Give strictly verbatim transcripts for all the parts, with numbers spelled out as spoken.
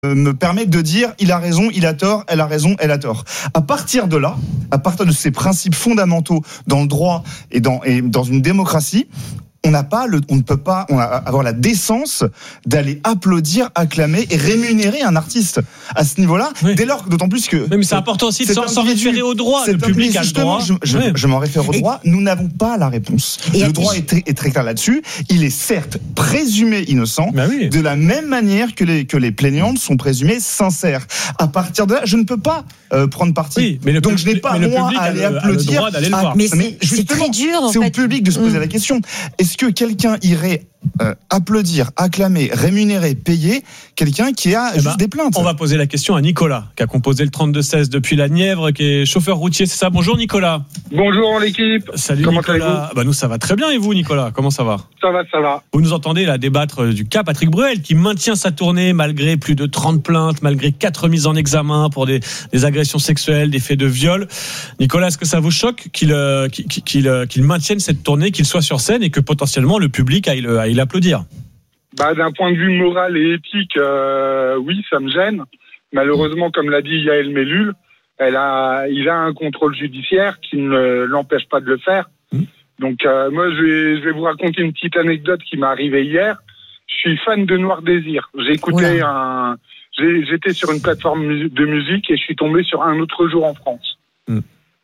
me permet de dire il a raison, il a tort, elle a raison, elle a tort. À partir de là, à partir de ces principes fondamentaux dans le droit et dans, et dans une démocratie, on n'a pas le, on ne peut pas on a, avoir la décence d'aller applaudir, acclamer et rémunérer un artiste à ce niveau-là. Oui. Dès lors, d'autant plus que. Oui, mais c'est important aussi de s'en, s'en référer au droit. Le public a le droit. Je, je, oui. je m'en réfère au droit. Nous n'avons pas la réponse. Et le droit est très, est très clair là-dessus. Il est certes présumé innocent, bah oui. de la même manière que les que les plaignantes sont présumées sincères. À partir de là, je ne peux pas euh, prendre parti. Oui, mais le, donc je n'ai pas moi à aller le, applaudir. A le droit à, mais c'est, mais c'est très dur. En c'est fait. au public de se poser mmh. la question. Est-ce que quelqu'un irait euh, applaudir, acclamer, rémunérer, payer quelqu'un qui a eh juste ben, des plaintes? On va poser la question à Nicolas, qui a composé le trente-deux seize depuis la Nièvre, qui est chauffeur routier, c'est ça? Bonjour Nicolas. Bonjour l'équipe. Salut Comment Nicolas. Bah nous ça va très bien, et vous Nicolas, comment ça va? Ça va, ça va. Vous nous entendez là débattre du cas Patrick Bruel, qui maintient sa tournée malgré plus de trente plaintes, malgré quatre mises en examen pour des, des agressions sexuelles, des faits de viol. Nicolas, est-ce que ça vous choque qu'il, euh, qu'il, qu'il, qu'il maintienne cette tournée, qu'il soit sur scène et que potentiellement le public aille, aille l'applaudir? Bah, d'un point de vue moral et éthique, euh, oui, ça me gêne. Malheureusement, comme l'a dit Yael Mellul, elle a, il a un contrôle judiciaire qui ne l'empêche pas de le faire. Mmh. Donc, euh, moi, je vais, je vais vous raconter une petite anecdote qui m'est arrivée hier. Je suis fan de Noir Désir. J'ai écouté un, j'ai, j'étais sur une plateforme de musique et je suis tombé sur Un autre jour en France. Mmh.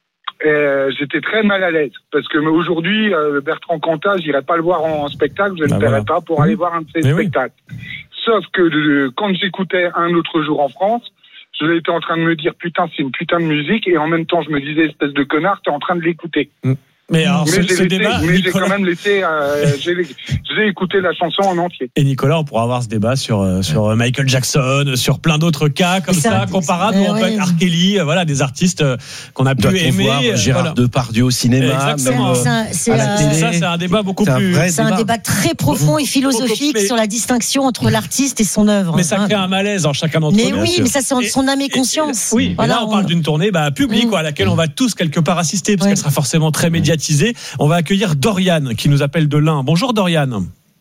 Et euh, j'étais très mal à l'aise parce que aujourd'hui euh, Bertrand Cantat, j'irai pas le voir en, en spectacle, je bah ne paierai voilà. pas pour mmh. aller voir un de ses Mais spectacles. Oui. Sauf que de, quand j'écoutais Un autre jour en France, je l'étais en train de me dire putain c'est une putain de musique et en même temps je me disais espèce de connard, t'es en train de l'écouter. Mmh. Mais, alors, mais, ce, j'ai, ce laissé, débat, mais Nicolas... j'ai quand même laissé, euh, j'ai, j'ai écouté la chanson en entier. Et Nicolas, on pourra avoir ce débat sur euh, sur Michael Jackson, sur plein d'autres cas comme ça, ça comparables, où on peut être R. Kelly, voilà, des artistes qu'on a pu aimer. Voir Gérard voilà. Depardieu au cinéma, exactement. Même, euh, c'est, à la télé. Ça, c'est un débat beaucoup c'est plus. Un c'est débat. un débat très profond et philosophique mais... sur la distinction entre l'artiste et son œuvre. Mais ça crée un malaise en chacun d'entre nous. Mais oui, mais ça c'est en son âme et conscience. Oui, mais là on parle d'une tournée publique à laquelle on va tous quelque part assister parce qu'elle sera forcément très médiatisée. On va accueillir Dorian qui nous appelle de l'Ain. Bonjour Dorian.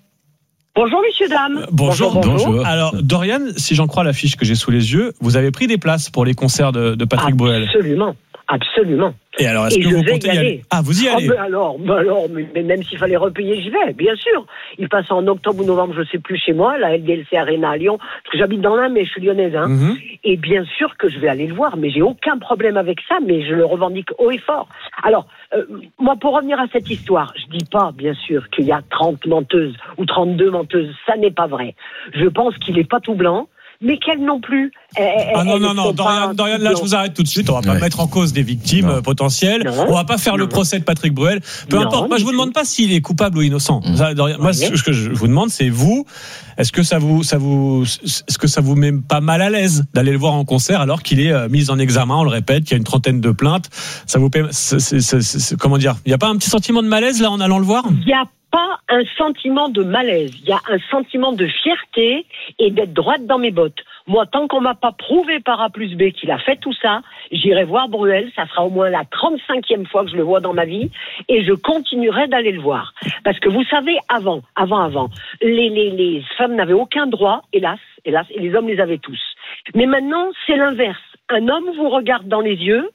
Bonjour messieurs dames. Euh, bonjour, bonjour. bonjour. Alors Dorian, si j'en crois l'affiche que j'ai sous les yeux, vous avez pris des places pour les concerts de, de Patrick absolument, Bruel. Absolument, absolument. Et alors, est-ce et que vous comptez y aller, y aller Ah, vous y allez oh, ben alors, ben alors mais, mais même s'il fallait repayer, j'y vais, bien sûr. Il passe en octobre ou novembre, je sais plus, chez moi, la L D L C Arena à Lyon, parce que j'habite dans l'Ain, mais je suis lyonnaise. Hein. Mm-hmm. Et bien sûr que je vais aller le voir, mais j'ai aucun problème avec ça, mais je le revendique haut et fort. Alors, euh, moi, pour revenir à cette histoire, je dis pas, bien sûr, qu'il y a trente menteuses ou trente-deux menteuses, ça n'est pas vrai. Je pense qu'il est pas tout blanc, mais qu'elle non plus. Elle, ah non, non, non, Dorian, Dorian, là, je vous arrête tout de suite. On va pas ouais. mettre en cause des victimes non. potentielles. Non. On va pas faire non. le procès de Patrick Bruel. Peu non, importe. Moi, je vous demande pas s'il est coupable ou innocent. Mmh. Ça, Dorian, moi, ce que je vous demande, c'est vous. Est-ce que ça vous, ça vous, est-ce que ça vous met pas mal à l'aise d'aller le voir en concert alors qu'il est euh, mis en examen, on le répète, qu'il y a une trentaine de plaintes. Ça vous, c'est, c'est, c'est, c'est, comment dire, il y a pas un petit sentiment de malaise là en allant le voir? Il y a pas un sentiment de malaise. Il y a un sentiment de fierté et d'être droite dans mes bottes. Moi, tant qu'on m'a pas prouvé par A plus B qu'il a fait tout ça, j'irai voir Bruel. Ça sera au moins la trente-cinquième fois que je le vois dans ma vie. Et je continuerai d'aller le voir. Parce que vous savez, avant, avant, avant, les, les, les femmes n'avaient aucun droit, hélas, hélas, et les hommes les avaient tous. Mais maintenant, c'est l'inverse. Un homme vous regarde dans les yeux,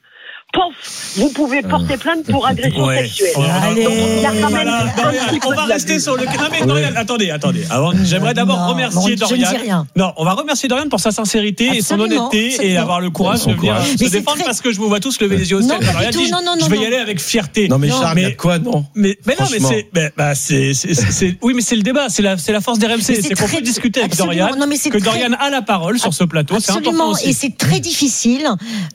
pof, vous pouvez porter plainte pour agression ouais. sexuelle. Allez, donc, il y a quand même voilà, Dorian, on va rester sur le. Non mais Dorian, ouais. attendez, attendez. Avant, j'aimerais d'abord non, remercier non, Dorian. Non, on va remercier Dorian pour sa sincérité absolument, et son honnêteté absolument. Et avoir le courage de venir se défendre très... parce que je vous vois tous lever les yeux au ciel. Je vais y aller avec fierté. Non mais Charles, mais quoi non Mais mais non mais c'est bah c'est c'est oui mais c'est le débat, c'est la c'est la force d'R M C, c'est qu'on peut discuter avec Dorian, que Dorian a la parole sur ce plateau, c'est important aussi. Et c'est très difficile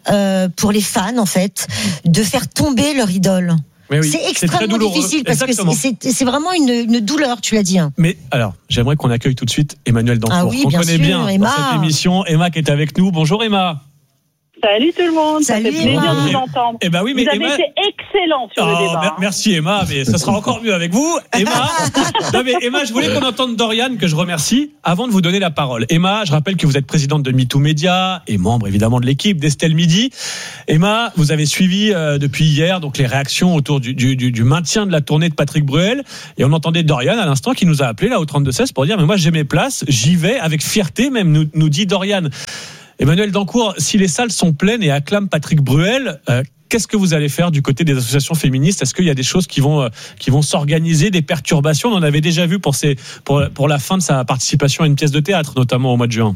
pour les fans en fait de faire tomber leur idole. Oui, c'est extrêmement c'est difficile parce Exactement. que c'est, c'est, c'est vraiment une, une douleur, tu l'as dit. Hein. Mais alors, j'aimerais qu'on accueille tout de suite Emmanuel Dancourt, ah oui, qu'on connaît sûr, bien Emma. Dans cette émission. Emma qui est avec nous. Bonjour Emma. Salut tout le monde. Salut, ça fait plaisir Emma. de vous entendre. Eh ben oui, mais vous avez Emma... été excellent sur oh, le débat. Merci Emma, mais ça sera encore mieux avec vous. Emma, non mais Emma, je voulais qu'on entende Dorian, que je remercie, avant de vous donner la parole. Emma, je rappelle que vous êtes présidente de MeToo Média et membre évidemment de l'équipe d'Estelle Midi. Emma, vous avez suivi euh, depuis hier donc les réactions autour du, du, du, du maintien de la tournée de Patrick Bruel, et on entendait Dorian à l'instant qui nous a appelé là au trente-deux seize pour dire mais moi j'ai mes places, j'y vais avec fierté même, nous, nous dit Dorian. Emmanuel Dancourt, si les salles sont pleines et acclament Patrick Bruel, euh, qu'est-ce que vous allez faire du côté des associations féministes ? Est-ce qu'il y a des choses qui vont euh, qui vont s'organiser, des perturbations ? On en avait déjà vu pour ses pour pour la fin de sa participation à une pièce de théâtre, notamment au mois de juin.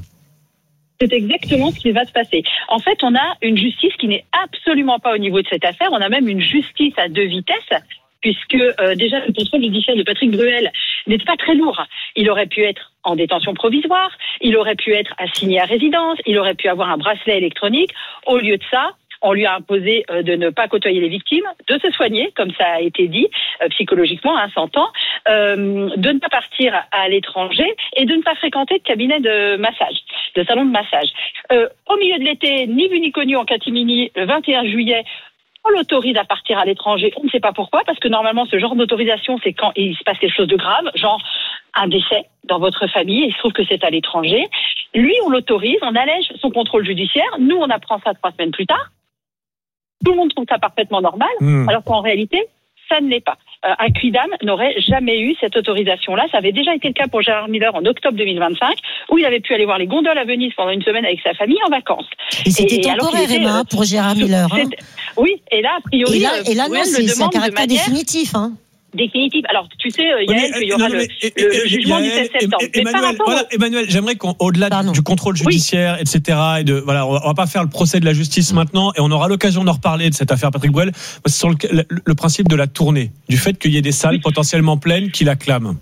C'est exactement ce qui va se passer. En fait, on a une justice qui n'est absolument pas au niveau de cette affaire. On a même une justice à deux vitesses, puisque euh, déjà le contrôle judiciaire de Patrick Bruel n'est pas très lourd. Il aurait pu être en détention provisoire, il aurait pu être assigné à résidence, il aurait pu avoir un bracelet électronique. Au lieu de ça, on lui a imposé euh, de ne pas côtoyer les victimes, de se soigner, comme ça a été dit, euh, psychologiquement, hein, s'entend, euh, de ne pas partir à l'étranger et de ne pas fréquenter de cabinet de massage, de salon de massage. Euh, au milieu de l'été, ni vu ni connu en catimini, le vingt et un juillet, on l'autorise à partir à l'étranger. On ne sait pas pourquoi, parce que normalement, ce genre d'autorisation, c'est quand il se passe quelque chose de grave, genre un décès dans votre famille, et il se trouve que c'est à l'étranger. Lui, on l'autorise, on allège son contrôle judiciaire. Nous, on apprend ça trois semaines plus tard. Tout le monde trouve ça parfaitement normal, mmh. alors qu'en réalité, ça ne l'est pas. Euh, un quidam n'aurait jamais eu cette autorisation-là. Ça avait déjà été le cas pour Gérard Miller en octobre deux mille vingt-cinq, où il avait pu aller voir les gondoles à Venise pendant une semaine avec sa famille en vacances. Et c'était et, temporaire, était, Emma, pour Gérard Miller. Hein. Oui, et là, a priori, et là, et là non, c'est, c'est un caractère de définitif. Hein. Définitive. Alors, tu sais, Yael, qu'il y aura non, mais, le, et, le, le jugement Yael, du sept septembre. Et, Emmanuel, voilà, au... Emmanuel, j'aimerais qu'au-delà Pardon. du contrôle judiciaire, oui. et cetera, et de, voilà, on va, on va pas faire le procès de la justice mmh. maintenant, et on aura l'occasion d'en reparler de cette affaire Patrick Bruel. C'est sur le, le, le principe de la tournée, du fait qu'il y ait des salles oui. potentiellement pleines qui l'acclament.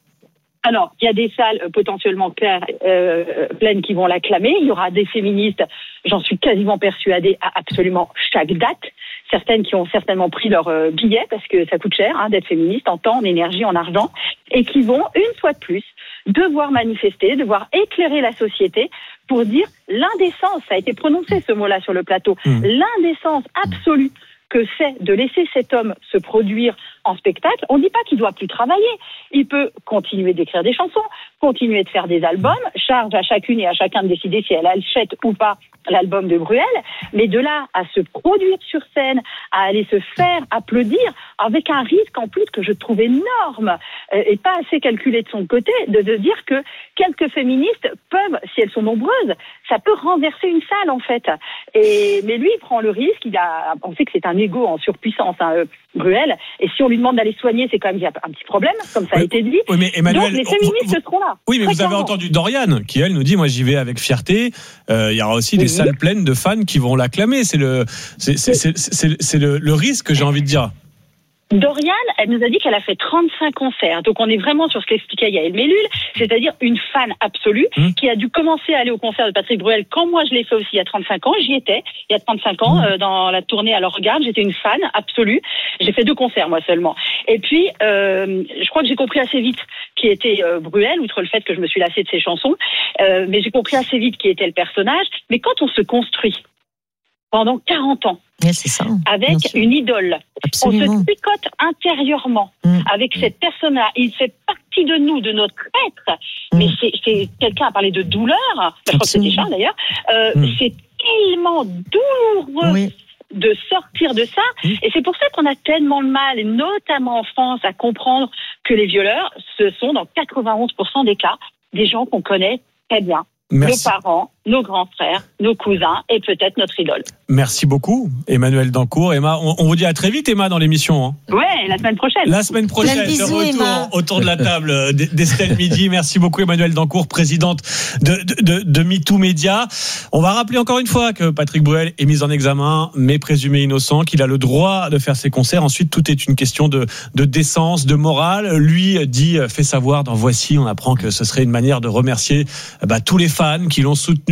Alors, il y a des salles potentiellement claires, euh, pleines qui vont l'acclamer. Il y aura des féministes, j'en suis quasiment persuadée, à absolument chaque date. Certaines qui ont certainement pris leur euh, billet, parce que ça coûte cher hein, d'être féministe, en temps, en énergie, en argent, et qui vont, une fois de plus, devoir manifester, devoir éclairer la société pour dire l'indécence, ça a été prononcé ce mot-là sur le plateau, mmh. l'indécence absolue que c'est de laisser cet homme se produire en spectacle. On ne dit pas qu'il ne doit plus travailler. Il peut continuer d'écrire des chansons, continuer de faire des albums, charge à chacune et à chacun de décider si elle achète ou pas l'album de Bruel, mais de là à se produire sur scène, à aller se faire applaudir, avec un risque en plus que je trouve énorme et pas assez calculé de son côté, de, de dire que quelques féministes peuvent, si elles sont nombreuses, ça peut renverser une salle en fait. Et, mais lui, il prend le risque, il a, on sait que c'est un égo en surpuissance, hein, euh, Bruel, et si on lui demande d'aller soigner, c'est quand même qu'il y a un petit problème, comme ça oui, a été dit. Oui, mais Emmanuel, donc les féministes vous, seront là. Oui, mais vous avez entendu Dorian, qui elle nous dit, moi j'y vais avec fierté, euh, il y aura aussi oui. des salles pleines de fans qui vont l'acclamer, c'est le, c'est, c'est, c'est, c'est, c'est le, le risque, j'ai envie de dire. Dorian, elle nous a dit qu'elle a fait trente-cinq concerts. Donc on est vraiment sur ce qu'expliquait Yael Mellul, c'est-à-dire une fan absolue mmh. qui a dû commencer à aller au concert de Patrick Bruel quand moi je l'ai fait aussi il y a trente-cinq ans. J'y étais il y a trente-cinq ans mmh. euh, dans la tournée Alors Regarde. J'étais une fan absolue. J'ai fait deux concerts moi seulement. Et puis euh, je crois que j'ai compris assez vite qui était euh, Bruel, outre le fait que je me suis lassée de ses chansons. Euh, mais j'ai compris assez vite qui était le personnage. Mais quand on se construit pendant quarante ans, oui, c'est ça, avec une idole. Absolument. On se picote intérieurement mmh. avec cette personne-là. Il fait partie de nous, de notre être. Mmh. Mais c'est, c'est quelqu'un a parlé de douleur. Je crois que c'était Charles d'ailleurs. Euh, mmh. C'est tellement douloureux. Oui. De sortir de ça. Mmh. Et c'est pour ça qu'on a tellement de mal, et notamment en France, à comprendre que les violeurs, ce sont dans quatre-vingt-onze pour cent des cas des gens qu'on connaît très bien. Merci. Nos parents, nos grands frères, nos cousins et peut-être notre idole. Merci beaucoup, Emmanuel Dancourt. Emma, on, on vous dit à très vite, Emma, dans l'émission. Hein. Ouais, la semaine prochaine. La semaine prochaine, bisous, de retour Emma. autour de la table d'Estelle Midi. Merci beaucoup, Emmanuel Dancourt, présidente de, de, de, de MeToo Média. On va rappeler encore une fois que Patrick Bruel est mis en examen, mais présumé innocent, qu'il a le droit de faire ses concerts. Ensuite, tout est une question de, de décence, de morale. Lui dit, fait savoir dans Voici, on apprend que ce serait une manière de remercier bah, tous les fans qui l'ont soutenu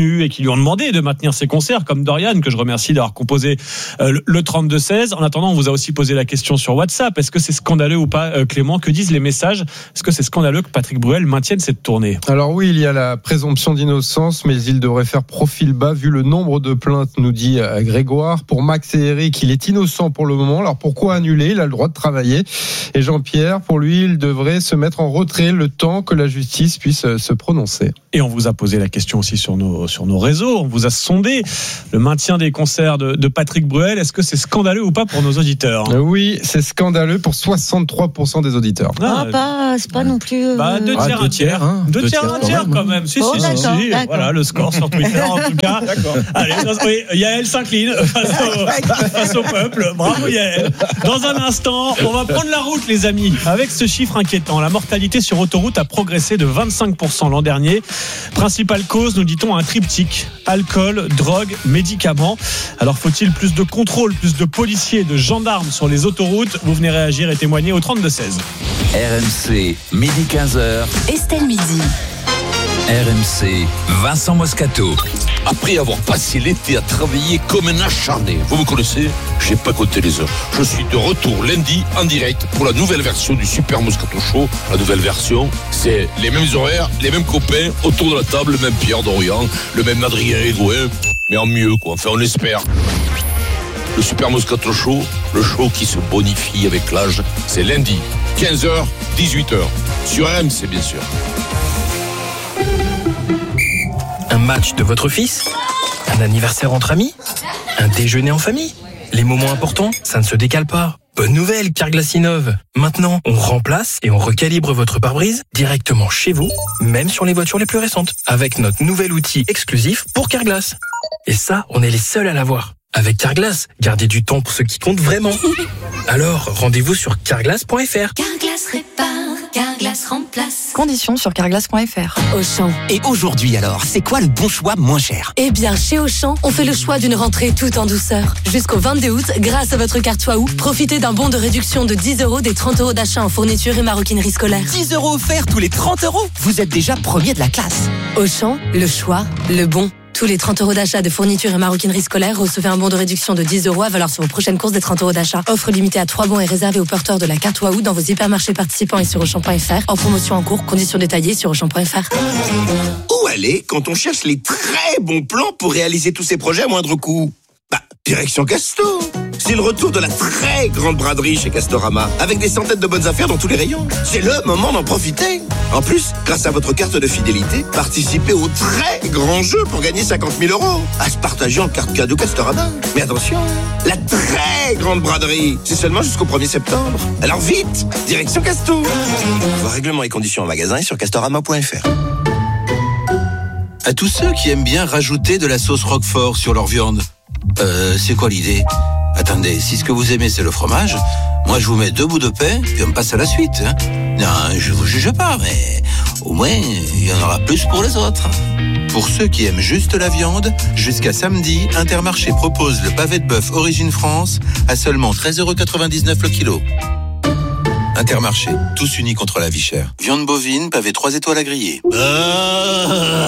soutenus et qui lui ont demandé de maintenir ses concerts, comme Dorian, que je remercie d'avoir composé euh, le trente-deux seize. En attendant, on vous a aussi posé la question sur WhatsApp. Est-ce que c'est scandaleux ou pas, euh, Clément? Que disent les messages? Est-ce que c'est scandaleux que Patrick Bruel maintienne cette tournée? Alors oui, il y a la présomption d'innocence, mais il devrait faire profil bas vu le nombre de plaintes, nous dit Grégoire. Pour Max et Eric, il est innocent pour le moment. Alors pourquoi annuler? Il a le droit de travailler. Et Jean-Pierre, pour lui, il devrait se mettre en retrait le temps que la justice puisse se prononcer. Et on vous a posé la question aussi sur nos, sur nos réseaux. On vous a sondé le maintien des concerts de, de Patrick Bruel. Est-ce que c'est scandaleux ou pas pour nos auditeurs? Oui, c'est scandaleux pour soixante-trois pour cent des auditeurs. Ah, ah pas, c'est pas non plus. Euh... Bah, deux tiers, ah, deux tiers, hein. Deux, deux tiers, tiers, un tiers quand même. Si, oh, si, si, si. Voilà le score sur Twitter en tout cas. D'accord. Allez, oui, Yael s'incline face au, face au peuple. Bravo Yael. Dans un instant, on va prendre la route, les amis, avec ce chiffre inquiétant. La mortalité sur autoroute a progressé de vingt-cinq pour cent l'an dernier. Principale cause, nous dit-on, un triptyque: alcool, drogue, médicaments. Alors faut-il plus de contrôle, plus de policiers, de gendarmes sur les autoroutes? Vous venez réagir et témoigner au trente-deux seize. R M C, midi quinze heures. Estelle Midi. R M C, Vincent Moscato. Après avoir passé l'été à travailler comme un acharné, vous me connaissez, j'ai pas compté les heures. Je suis de retour lundi en direct pour la nouvelle version du Super Moscato Show. La nouvelle version, c'est les mêmes horaires, les mêmes copains autour de la table, le même Pierre Dorian, le même Adrien Egoin, mais en mieux quoi, enfin on espère. Le Super Moscato Show, le show qui se bonifie avec l'âge, c'est lundi, quinze heures, dix-huit heures, sur R M C bien sûr. Un match de votre fils? Un anniversaire entre amis? Un déjeuner en famille? Les moments importants, ça ne se décale pas. Bonne nouvelle, Carglass innove. Maintenant, on remplace et on recalibre votre pare-brise directement chez vous, même sur les voitures les plus récentes, avec notre nouvel outil exclusif pour Carglass. Et ça, on est les seuls à l'avoir. Avec Carglass, gardez du temps pour ce qui compte vraiment. Alors, rendez-vous sur carglass point f r. Carglass répare, Carglass remplace. Conditions sur carglass point f r. Auchan. Et aujourd'hui alors, c'est quoi le bon choix moins cher? Eh bien, chez Auchan, on fait le choix d'une rentrée tout en douceur. Jusqu'au vingt-deux août, grâce à votre carte Waouh, profitez d'un bon de réduction de dix euros des trente euros d'achat en fourniture et maroquinerie scolaire. dix euros offerts tous les trente euros? Vous êtes déjà premier de la classe. Auchan, le choix, le bon. Tous les trente euros d'achat de fourniture et maroquinerie scolaire, recevez un bon de réduction de dix euros à valeur sur vos prochaines courses des trente euros d'achat. Offre limitée à trois bons et réservée aux porteurs de la carte Waouh dans vos hypermarchés participants et sur Auchan point f r. En promotion en cours, conditions détaillées sur Auchan point f r. Où aller quand on cherche les très bons plans pour réaliser tous ces projets à moindre coût? Bah, direction Casto. C'est le retour de la très grande braderie chez Castorama, avec des centaines de bonnes affaires dans tous les rayons. C'est le moment d'en profiter. En plus, grâce à votre carte de fidélité, participez au très grand jeu pour gagner cinquante mille euros. À se partager en carte cadeau Castorama. Mais attention, la très grande braderie, c'est seulement jusqu'au premier septembre. Alors vite, direction Casto. Voir règlements et conditions en magasin et sur castorama point f r. À tous ceux qui aiment bien rajouter de la sauce Roquefort sur leur viande, euh, c'est quoi l'idée? Attendez, si ce que vous aimez c'est le fromage, moi je vous mets deux bouts de pain, puis on passe à la suite. Hein. Non, je vous juge pas, mais au moins il y en aura plus pour les autres. Pour ceux qui aiment juste la viande, jusqu'à samedi, Intermarché propose le pavé de bœuf Origine France à seulement treize euros quatre-vingt-dix-neuf le kilo. Intermarché, tous unis contre la vie chère. Viande bovine, pavé trois étoiles à griller. Ah,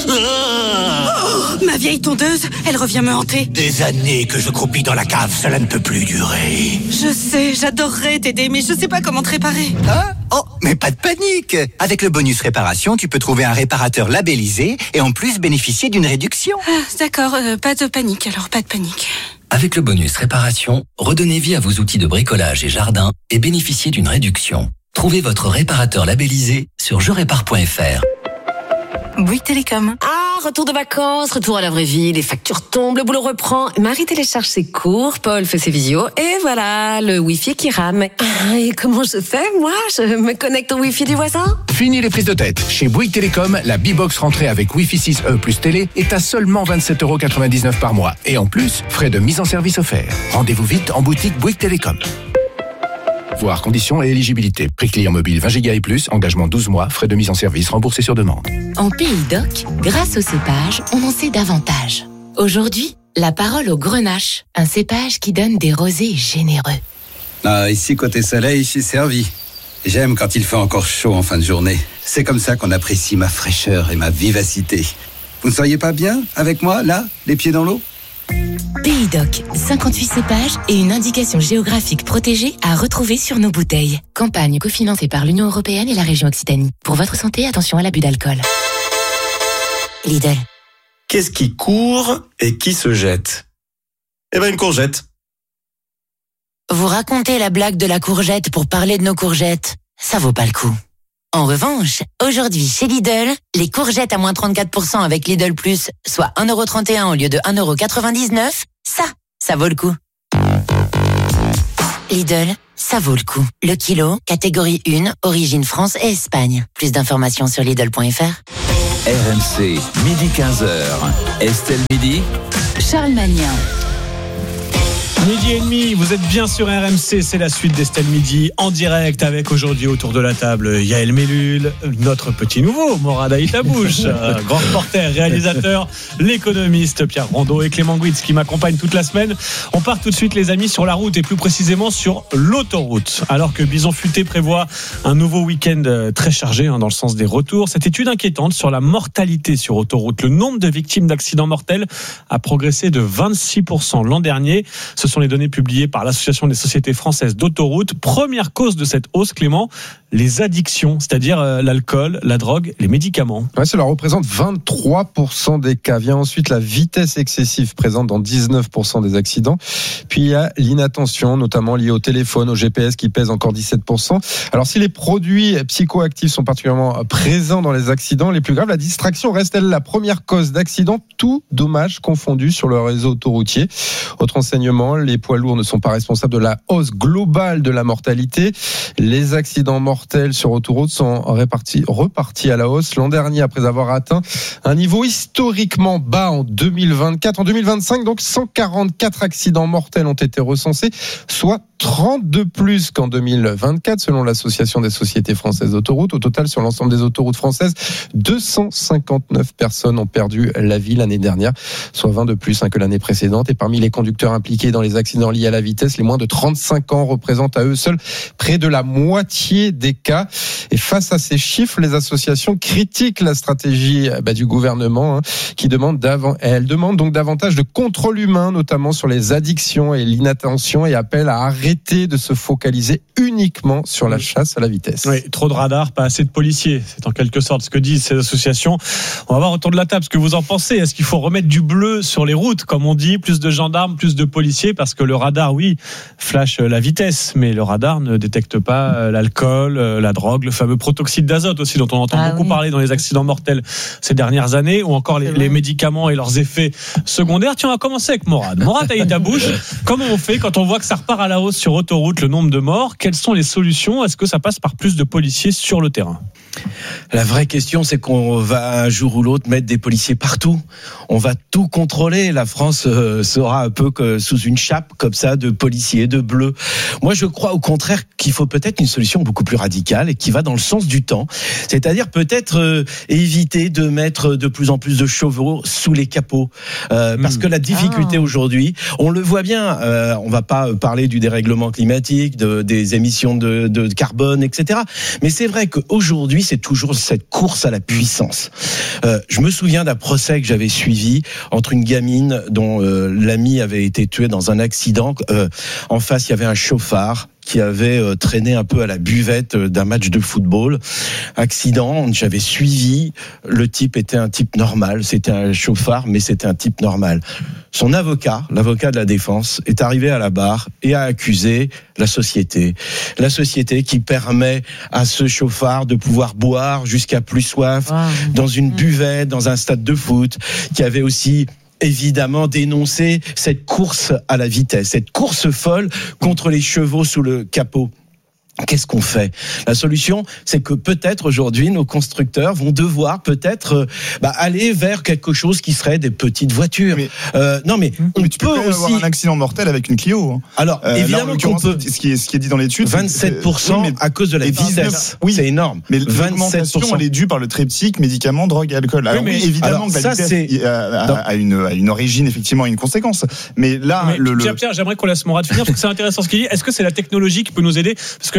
ah, oh, ma vieille tondeuse, elle revient me hanter. Des années que je croupis dans la cave, cela ne peut plus durer. Je sais, j'adorerais t'aider, mais je sais pas comment te réparer. Hein? Oh, mais pas de panique. Avec le bonus réparation, tu peux trouver un réparateur labellisé et en plus bénéficier d'une réduction. Ah, d'accord, euh, pas de panique, alors pas de panique. Avec le bonus réparation, redonnez vie à vos outils de bricolage et jardin et bénéficiez d'une réduction. Trouvez votre réparateur labellisé sur je répare point f r. Bouygues Télécom. Ah, retour de vacances, retour à la vraie vie, les factures tombent, le boulot reprend. Marie télécharge ses cours, Paul fait ses visios, et voilà, le Wi-Fi qui rame. Ah, et comment je fais, moi? Je me connecte au Wi-Fi du voisin? Fini les prises de tête. Chez Bouygues Télécom, la B-Box rentrée avec Wi-Fi six E plus télé est à seulement vingt-sept euros quatre-vingt-dix-neuf par mois. Et en plus, frais de mise en service offerts. Rendez-vous vite en boutique Bouygues Télécom. Voir conditions et éligibilité. Prix client mobile vingt giga et plus, engagement douze mois, frais de mise en service remboursés sur demande. En Pays Doc, grâce au cépage, on en sait davantage. Aujourd'hui, la parole au grenache, un cépage qui donne des rosés généreux. Ah, ici, côté soleil, je suis servi. J'aime quand il fait encore chaud en fin de journée. C'est comme ça qu'on apprécie ma fraîcheur et ma vivacité. Vous ne seriez pas bien avec moi, là, les pieds dans l'eau ? Pays Doc, cinquante-huit cépages et une indication géographique protégée à retrouver sur nos bouteilles. Campagne cofinancée par l'Union européenne et la région Occitanie. Pour votre santé, attention à l'abus d'alcool. Lidl. Qu'est-ce qui court et qui se jette ? Eh ben une courgette. Vous racontez la blague de la courgette pour parler de nos courgettes. Ça vaut pas le coup. En revanche, aujourd'hui chez Lidl, les courgettes à moins trente-quatre pour cent avec Lidl Plus, soit un euro trente et un au lieu de un euro quatre-vingt-dix-neuf, ça, ça vaut le coup. Lidl, ça vaut le coup. Le kilo, catégorie un, origine France et Espagne. Plus d'informations sur Lidl point F R. R M C, midi quinze heures. Estelle Midi. Charles Magnin. Midi et demi, vous êtes bien sur R M C, c'est la suite d'Estelle Midi en direct avec aujourd'hui autour de la table Yael Mellul, notre petit nouveau, Morad Aïtabouche, grand reporter, réalisateur, l'économiste Pierre Rondeau et Clément Guitz qui m'accompagnent toute la semaine. On part tout de suite les amis sur la route et plus précisément sur l'autoroute. Alors que Bison Futé prévoit un nouveau week-end très chargé hein, dans le sens des retours, cette étude inquiétante sur la mortalité sur autoroute, le nombre de victimes d'accidents mortels a progressé de vingt-six pour cent l'an dernier. Ce sont les données publiées par l'Association des sociétés françaises d'autoroutes. Première cause de cette hausse, Clément, les addictions, c'est-à-dire euh, l'alcool, la drogue, les médicaments. Ouais, cela représente vingt-trois pour cent des cas. Vient ensuite la vitesse excessive présente dans dix-neuf pour cent des accidents. Puis il y a l'inattention, notamment liée au téléphone, au G P S qui pèse encore dix-sept pour cent. Alors si les produits psychoactifs sont particulièrement présents dans les accidents les plus graves, la distraction reste elle la première cause d'accident, tout dommage confondu sur le réseau autoroutier. Autre enseignement, les poids lourds ne sont pas responsables de la hausse globale de la mortalité. Les accidents mortels sur autoroute sont répartis, repartis à la hausse l'an dernier après avoir atteint un niveau historiquement bas en deux mille vingt-quatre. En deux mille vingt-cinq, donc cent quarante-quatre accidents mortels ont été recensés, soit trente-deux plus qu'en deux mille vingt-quatre selon l'Association des sociétés françaises d'autoroutes. Au total, sur l'ensemble des autoroutes françaises, deux cent cinquante-neuf personnes ont perdu la vie l'année dernière, soit vingt de plus hein, que l'année précédente. Et parmi les conducteurs impliqués dans les accidents liés à la vitesse, les moins de trente-cinq ans représentent à eux seuls près de la moitié des cas. Et face à ces chiffres, les associations critiquent la stratégie bah, du gouvernement hein, qui demande d'avant, elle demande donc davantage de contrôle humain, notamment sur les addictions et l'inattention, et appelle à arrêter de se focaliser uniquement sur la chasse à la vitesse. Oui, trop de radars, pas assez de policiers. C'est en quelque sorte ce que disent ces associations. On va voir autour de la table ce que vous en pensez. Est-ce qu'il faut remettre du bleu sur les routes, comme on dit, plus de gendarmes, plus de policiers, parce que le radar, oui, flash la vitesse, mais le radar ne détecte pas l'alcool, la drogue, le fameux protoxyde d'azote aussi, dont on entend ah beaucoup oui. parler dans les accidents mortels ces dernières années, ou encore les, les médicaments et leurs effets secondaires. Tiens, on va commencer avec Morad. Morad Aïtabouche, comment on fait quand on voit que ça repart à la hausse sur autoroute, le nombre de morts? Quelles sont les solutions? Est-ce que ça passe par plus de policiers sur le terrain? La vraie question, c'est qu'on va un jour ou l'autre mettre des policiers partout. On va tout contrôler. La France euh, sera un peu que sous une chape comme ça de policiers, de bleus. Moi, je crois au contraire qu'il faut peut-être une solution beaucoup plus radicale et qui va dans le sens du temps. C'est-à-dire peut-être euh, éviter de mettre de plus en plus de chevaux sous les capots. Euh, mmh. Parce que la difficulté ah. aujourd'hui, on le voit bien, euh, on va pas parler du dérèglement climatique, de, des émissions de, de carbone, et cetera. Mais c'est vrai qu'aujourd'hui, c'est toujours cette course à la puissance. Euh, je me souviens d'un procès que j'avais suivi entre une gamine dont euh, l'ami avait été tué dans un accident. Euh, en face, il y avait un chauffard qui avait euh, traîné un peu à la buvette d'un match de football. Accident, j'avais suivi, le type était un type normal, c'était un chauffard, mais c'était un type normal. Son avocat, l'avocat de la défense, est arrivé à la barre et a accusé la société. La société qui permet à ce chauffard de pouvoir boire jusqu'à plus soif, wow. dans une buvette, dans un stade de foot, qui avait aussi évidemment dénoncer cette course à la vitesse, cette course folle contre les chevaux sous le capot. Qu'est-ce qu'on fait? La solution, c'est que peut-être aujourd'hui, nos constructeurs vont devoir peut-être bah, aller vers quelque chose qui serait des petites voitures. Mais, euh, non, mais on mais tu peut peux aussi avoir un accident mortel avec une Clio. Hein. Alors, euh, évidemment là, qu'on peut. Ce qui est, ce qui est dit dans l'étude, vingt-sept pour cent oui, à cause de la vitesse. dix-neuf Oui, c'est énorme. Mais l'augmentation, elle est due par le triptyque médicaments, drogue et alcool. Alors, oui, mais, oui, évidemment alors, que la vitesse c'est... a, a, a, une, a une origine, effectivement, une conséquence. Mais là, mais, le, Pierre, Pierre, j'aimerais qu'on laisse Morad finir parce que c'est intéressant ce qu'il dit. Est-ce que c'est la technologie qui peut nous aider? Parce qu'il y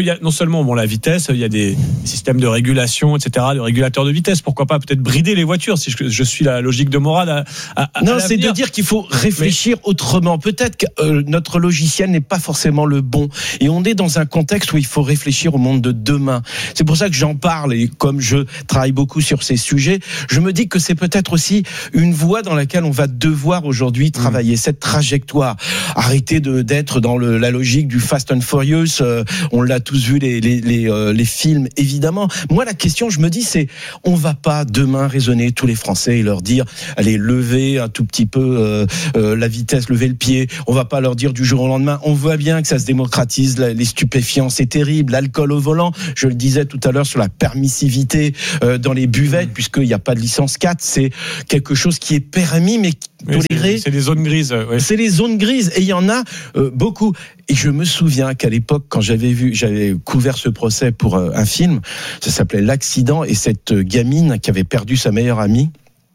y a non seulement bon la vitesse, il y a des systèmes de régulation, et cetera, de régulateurs de vitesse. Pourquoi pas peut-être brider les voitures si je, je suis la logique de Morad. À, à, à non, c'est de dire qu'il faut réfléchir mais... autrement. Peut-être que euh, notre logiciel n'est pas forcément le bon, et on est dans un contexte où il faut réfléchir au monde de demain. C'est pour ça que j'en parle, et comme je travaille beaucoup sur ces sujets, je me dis que c'est peut-être aussi une voie dans laquelle on va devoir aujourd'hui travailler, mmh. cette trajectoire. Arrêter de d'être dans le, la logique du Fast and Furious. Euh, on l'a tous vu les les les, euh, les films, évidemment. Moi, la question, je me dis, c'est on va pas demain raisonner tous les Français et leur dire allez lever un tout petit peu euh, euh, la vitesse, lever le pied. On va pas leur dire du jour au lendemain. On voit bien que ça se démocratise. Les stupéfiants, c'est terrible. L'alcool au volant. Je le disais tout à l'heure sur la permissivité euh, dans les buvettes, mmh. puisqu'il n'y a pas de licence quatre, c'est quelque chose qui est permis mais toléré. Oui, c'est des zones grises. Ouais. C'est les zones grises et il y en a euh, beaucoup. Et je me souviens qu'à l'époque, quand j'avais vu, j'avais couvert ce procès pour euh, un film, ça s'appelait L'accident, et cette gamine qui avait perdu sa meilleure amie.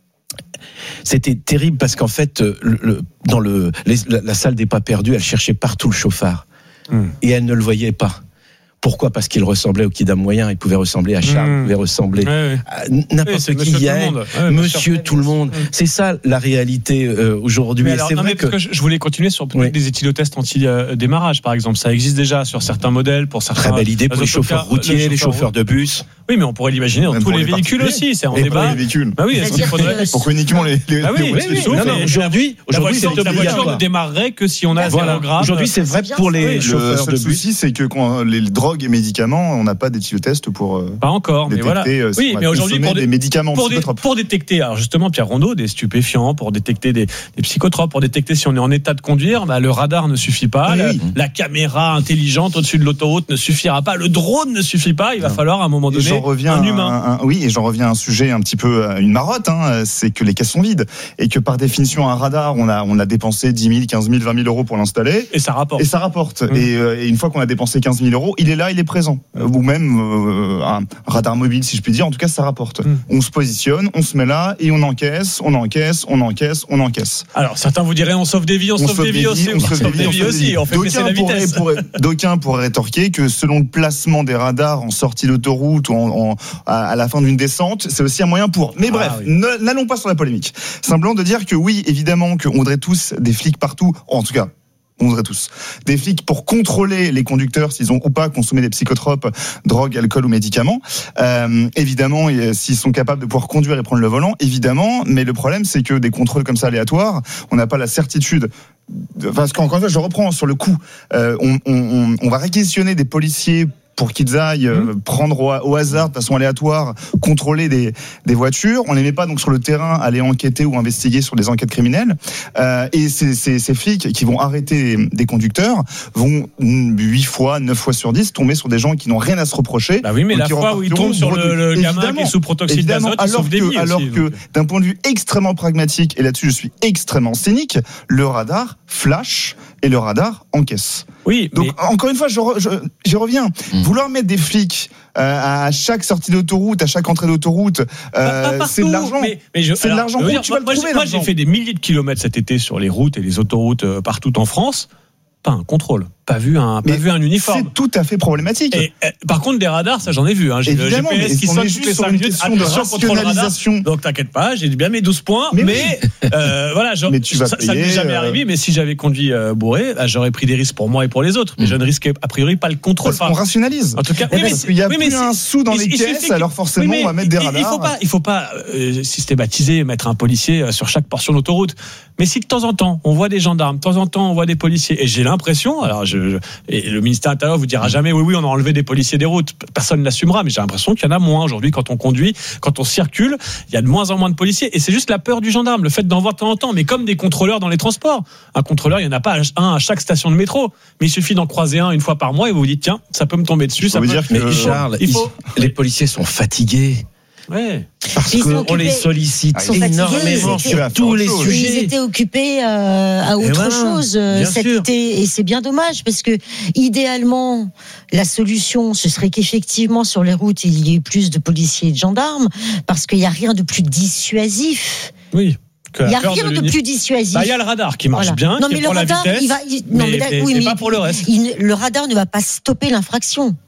C'était terrible parce qu'en fait, le, le, dans le, les, la, la salle des pas perdus, elle cherchait partout le chauffard mmh. et elle ne le voyait pas. Pourquoi ? Parce qu'il ressemblait au Kidam moyen, il pouvait ressembler à Charles, mmh. il pouvait ressembler ouais, ouais. à n'importe ouais, qui hier, ouais, monsieur tout le monde. Mmh. C'est ça la réalité euh, aujourd'hui. Mais alors, c'est non, vrai mais que... parce que je voulais continuer sur oui. des éthylotests anti-démarrage, par exemple. Ça existe déjà sur certains modèles, pour certains. Très belle idée pour les chauffeurs routiers, les, les chauffeurs de bus. Oui, mais on pourrait l'imaginer dans tous les, les véhicules aussi. C'est en débat. Les véhicules. Bah oui, est-ce qu'il faudrait pourquoi uniquement les les ah oui, oui, oui, oui. Non, non, aujourd'hui, aujourd'hui c'est la voiture ne démarrerait que si on a zéro gramme. Aujourd'hui, c'est vrai pour les chauffeurs de bus. Le souci, c'est que quand les drogues et médicaments, on n'a pas d'éthylotest pour pas encore, mais voilà. Oui, mais aujourd'hui pour des médicaments psychotropes. Pour détecter, alors justement, Pierre Rondeau, des stupéfiants, pour détecter des psychotropes, pour détecter si on est en état de conduire, le radar ne suffit pas, la caméra intelligente au-dessus de l'autoroute ne suffira pas, le drone ne suffit pas. Il va falloir à un moment donné un humain. Un, un, oui, et j'en reviens à un sujet un petit peu, une marotte, hein, c'est que les caisses sont vides et que par définition un radar, on a on a dépensé dix mille, quinze mille, vingt mille euros pour l'installer et ça rapporte. Et ça rapporte. Mmh. Et, euh, et une fois qu'on a dépensé quinze mille euros, il est là, il est présent. Mmh. Ou même euh, un radar mobile, si je puis dire. En tout cas, ça rapporte. Mmh. On se positionne, on se met là et on encaisse, on encaisse, on encaisse, on encaisse. Alors certains vous diraient on sauve des vies, on, on sauve, sauve des vies aussi, on sauve des vies aussi. On fait baisser la vitesse. Pourraient, d'aucuns pourraient rétorquer que selon le placement des radars en sortie d'autoroute ou en, en, à, à la fin d'une descente, c'est aussi un moyen pour. Mais bref, ah, oui. n'allons pas sur la polémique. Simplement de dire que oui, évidemment, qu'on voudrait tous des flics partout, en tout cas, on voudrait tous des flics pour contrôler les conducteurs s'ils ont ou pas consommé des psychotropes, drogue, alcool ou médicaments. Euh, évidemment, s'ils sont capables de pouvoir conduire et prendre le volant, évidemment. Mais le problème, c'est que des contrôles comme ça aléatoires, on n'a pas la certitude. Parce qu'encore une fois, je reprends sur le coup, euh, on, on, on va réquisitionner des policiers pour qu'ils aillent mmh. prendre au, au hasard, de façon aléatoire, contrôler des, des voitures. On les met pas donc sur le terrain, aller enquêter ou investiguer sur des enquêtes criminelles. Euh, et ces, ces, ces flics qui vont arrêter des conducteurs vont huit fois, neuf fois sur dix tomber sur des gens qui n'ont rien à se reprocher. Bah oui, mais la fois où ils tombent sur le, le gamin qui est sous protoxyde d'azote, ils sauvent des vies aussi. Alors que, d'un point de vue extrêmement pragmatique, et là-dessus je suis extrêmement cynique, le radar flash et le radar encaisse. Oui, donc mais... encore une fois, je, re, je, j'y reviens. Mmh. Vouloir mettre des flics euh, à chaque sortie d'autoroute, à chaque entrée d'autoroute, euh, pas, c'est de l'argent. Mais, mais je, c'est alors, de l'argent. Dire, tu vas moi, le trouver, moi j'ai fait des milliers de kilomètres cet été sur les routes et les autoroutes euh, partout en France. Pas un contrôle, pas vu un, pas vu un uniforme. C'est tout à fait problématique. Et, et, par contre, des radars, ça j'en ai vu. Hein. J'ai évidemment, le G P S qui sonne toutes les cinq minutes. Attention, contrôle radar. Donc t'inquiète pas, j'ai bien mes douze points. Mais, mais oui. euh, voilà, genre, mais tu vas ça, payer, ça m'est jamais euh... arrivé. Mais si j'avais conduit euh, bourré, bah, j'aurais pris des risques pour moi et pour les autres. Mais mmh. je ne risquais a priori pas le contrôle. Parce qu'on rationalise. En tout cas, oui, mais il y a oui, plus un sou dans les caisses, alors forcément on va mettre des radars. Il faut pas, il faut pas systématiser, mettre un policier sur chaque portion d'autoroute. Mais si de temps en temps on voit des gendarmes, de temps en temps on voit des policiers, et j'ai l'impression, alors je, je et le ministère de l'Intérieur vous dira jamais oui oui on a enlevé des policiers des routes, personne n'assumera, mais j'ai l'impression qu'il y en a moins aujourd'hui quand on conduit, quand on circule, il y a de moins en moins de policiers, et c'est juste la peur du gendarme, le fait d'en voir de temps en temps, mais comme des contrôleurs dans les transports. Un contrôleur, il y en a pas un à chaque station de métro, mais il suffit d'en croiser un une fois par mois et vous vous dites tiens ça peut me tomber dessus. Ça veut peut... dire que mais Charles, il faut... les policiers sont fatigués. Ouais. Parce qu'on les sollicite ah, énormément sur tous les sujets. Ils étaient occupés euh, à autre voilà, chose euh, cet sûr. été, et c'est bien dommage parce que idéalement la solution ce serait qu'effectivement sur les routes il y ait plus de policiers et de gendarmes parce qu'il n'y a rien de plus dissuasif. Oui. Il n'y a rien de, de plus dissuasif. Bah, il y a le radar qui marche voilà. bien, non, qui mais prend le radar, la vitesse, il va, il, non, mais, mais, mais, oui, mais mais pas pour le reste. Il, le radar ne va pas stopper l'infraction.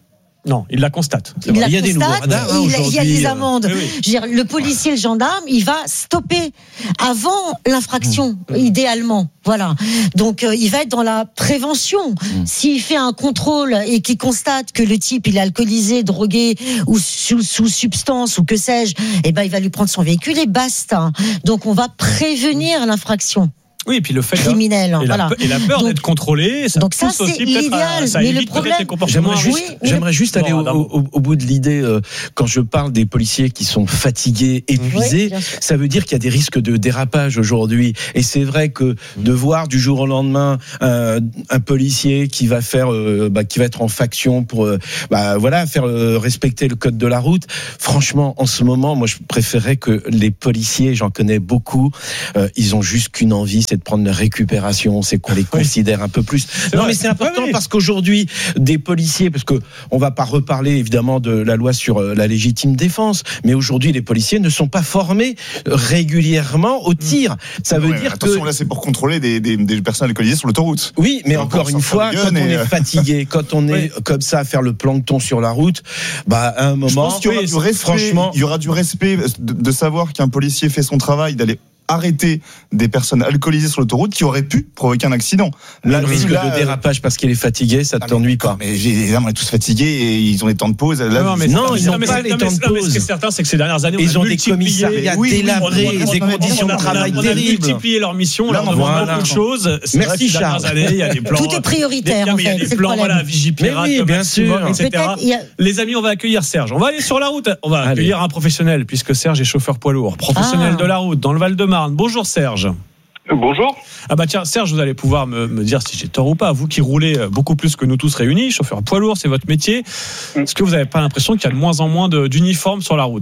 Non, il la constate. Il, la il y a constate, des nouveaux radars hein, il, aujourd'hui. Il y a des amendes. Oui, oui. Je veux dire, le policier, le gendarme, il va stopper avant l'infraction, mmh. idéalement. Voilà. Donc, euh, il va être dans la prévention. Mmh. S'il fait un contrôle et qu'il constate que le type, il est alcoolisé, drogué ou sous, sous substance ou que sais-je, eh ben, il va lui prendre son véhicule et basta. Donc, on va prévenir l'infraction. Oui, et puis le fait criminel, et, voilà. la, et la peur donc, d'être contrôlé, ça donc ça pousse c'est aussi l'idéal. À, ça mais évite le problème, les comportements. J'aimerais juste, oui, j'aimerais juste aller au, au, au bout de l'idée. Euh, quand je parle des policiers qui sont fatigués, épuisés, oui, ça veut dire qu'il y a des risques de dérapage aujourd'hui. Et c'est vrai que de voir du jour au lendemain euh, un policier qui va faire, euh, bah, qui va être en faction pour, euh, bah, voilà, faire euh, respecter le code de la route. Franchement, en ce moment, moi, je préférerais que les policiers, j'en connais beaucoup, euh, ils ont juste qu'une envie, c'est de prendre leur récupération. C'est qu'on les considère un peu plus. Non, mais c'est important parce qu'aujourd'hui, des policiers, parce que on va pas reparler évidemment de la loi sur la légitime défense, mais aujourd'hui, les policiers ne sont pas formés régulièrement au tir. Ça veut ouais, dire attention, que là, c'est pour contrôler des, des, des personnes alcoolisées sur l'autoroute. Oui, mais encore une fois, quand on est fatigué, quand on est comme ça à faire le plancton sur la route, bah à un moment, je pense qu'il y aura du respect, franchement, il y aura du respect de, de savoir qu'un policier fait son travail, d'aller arrêter des personnes alcoolisées sur l'autoroute qui auraient pu provoquer un accident. Là, le risque là, de dérapage parce qu'il est fatigué, ça ne t'ennuie pas. Mais évidemment, on est tous fatigués et ils ont des temps de pause. Là, non, mais non, ils n'ont pas les temps de pause. Ce qui est certain, c'est que ces dernières années, ils on ont des commissariats délabrés, des conditions de travail terribles. On a multiplié leur mission, là, on voit beaucoup de choses. Merci Charles. Il y a des plans. Tout est prioritaire, en fait. Il y a des plans, voilà, Vigipirate, bien sûr, et cetera. Les amis, on va accueillir Serge. On va aller sur la route. On va accueillir un professionnel, puisque Serge est chauffeur poids lourd, professionnel de la route dans le Val-de-Marne. Bonjour Serge. Bonjour. Ah bah tiens, Serge, vous allez pouvoir me, me dire si j'ai tort ou pas. Vous qui roulez beaucoup plus que nous tous réunis, chauffeur poids lourd, c'est votre métier. Est-ce que vous n'avez pas l'impression qu'il y a de moins en moins de, d'uniformes sur la route ?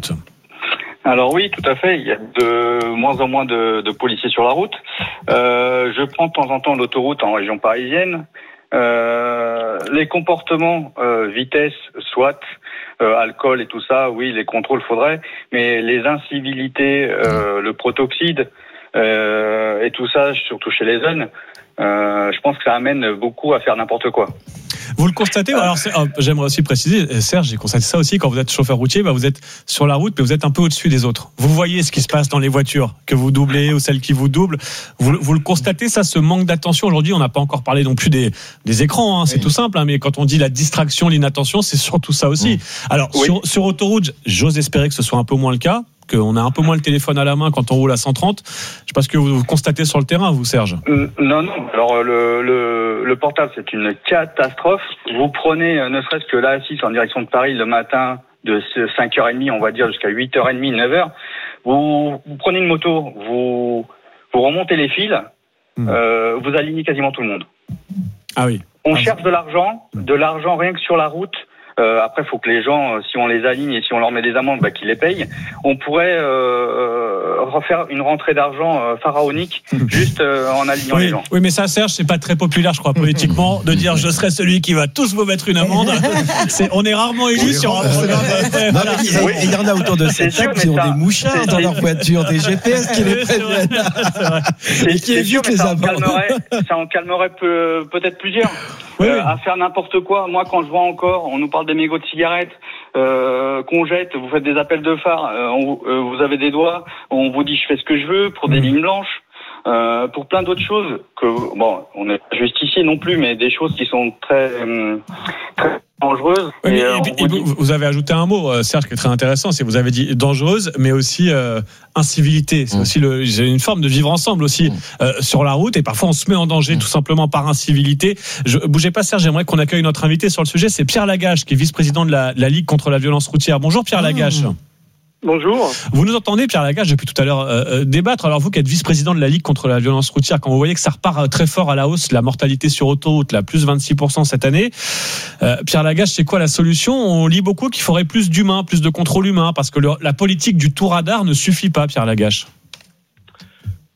Alors oui, tout à fait. Il y a de moins en moins de, de policiers sur la route. Euh, je prends de temps en temps l'autoroute en région parisienne. Euh, les comportements, euh, vitesse, soit, euh, alcool et tout ça, oui, les contrôles faudrait, mais les incivilités, euh, le protoxyde euh, et tout ça, surtout chez les jeunes, euh, je pense que ça amène beaucoup à faire n'importe quoi. Vous le constatez. Alors, c'est, oh, j'aimerais aussi préciser, Serge, j'ai constaté ça aussi, quand vous êtes chauffeur routier, bah, vous êtes sur la route, mais vous êtes un peu au-dessus des autres. Vous voyez ce qui se passe dans les voitures, que vous doublez ou celles qui vous doublent. Vous, vous le constatez, ça, ce manque d'attention. Aujourd'hui, on n'a pas encore parlé non plus des, des écrans, hein, c'est oui. tout simple, hein, mais quand on dit la distraction, l'inattention, c'est surtout ça aussi. Mmh. Alors, oui. sur, sur autoroute, j'ose espérer que ce soit un peu moins le cas, qu'on a un peu moins le téléphone à la main quand on roule à cent trente. Je sais pas ce que vous constatez sur le terrain, vous, Serge. Non, non. Alors, le, le, le portable, c'est une catastrophe. Vous prenez, ne serait-ce que l'A six en direction de Paris le matin, de cinq heures trente, on va dire, jusqu'à huit heures trente, neuf heures. Vous, vous prenez une moto, vous, vous remontez les fils, mmh. euh, vous alignez quasiment tout le monde. Ah oui. On ah, cherche de l'argent, de l'argent rien que sur la route. Euh, après, il faut que les gens, si on les aligne et si on leur met des amendes, bah, qu'ils les payent. On pourrait euh, refaire une rentrée d'argent euh, pharaonique juste euh, en alignant oui, les gens. Oui, mais ça, Serge, c'est pas très populaire, je crois, politiquement, de dire je serai celui qui va tous vous mettre une amende. C'est, on est rarement élus sur un programme. Voilà. Oui, il y en a autour de cette table qui ont ça, des mouchards dans leur voiture, des G P S qui les préviennent. Et qui évitent les amendes. Ça en calmerait peu, peut-être plusieurs. Oui, euh, oui. À faire n'importe quoi. Moi, quand je vois encore, on nous parle des mégots de cigarettes euh, qu'on jette, vous faites des appels de phare, euh, on, euh, vous avez des doigts, on vous dit je fais ce que je veux pour des mmh. lignes blanches, euh, pour plein d'autres choses que bon, on n'est pas justicier non plus, mais des choses qui sont très, euh, très dangereuses. Oui, et, et, euh, et, et vous, vous avez ajouté un mot, Serge, qui est très intéressant, c'est vous avez dit dangereuse, mais aussi euh, incivilité. C'est mmh. aussi le, j'ai une forme de vivre ensemble aussi mmh. euh, sur la route, et parfois on se met en danger mmh. tout simplement par incivilité. Je, bougez pas, Serge, j'aimerais qu'on accueille notre invité sur le sujet. C'est Pierre Lagache, qui est vice-président de la, de la Ligue contre la violence routière. Bonjour Pierre mmh. Lagache. Bonjour. Vous nous entendez, Pierre Lagache, depuis tout à l'heure euh, débattre. Alors vous qui êtes vice-président de la Ligue contre la violence routière, quand vous voyez que ça repart très fort à la hausse, la mortalité sur autoroute, là, plus vingt-six pour cent cette année, euh, Pierre Lagache, c'est quoi la solution ? On lit beaucoup qu'il faudrait plus d'humains, plus de contrôle humain, parce que le, la politique du tout radar ne suffit pas, Pierre Lagache.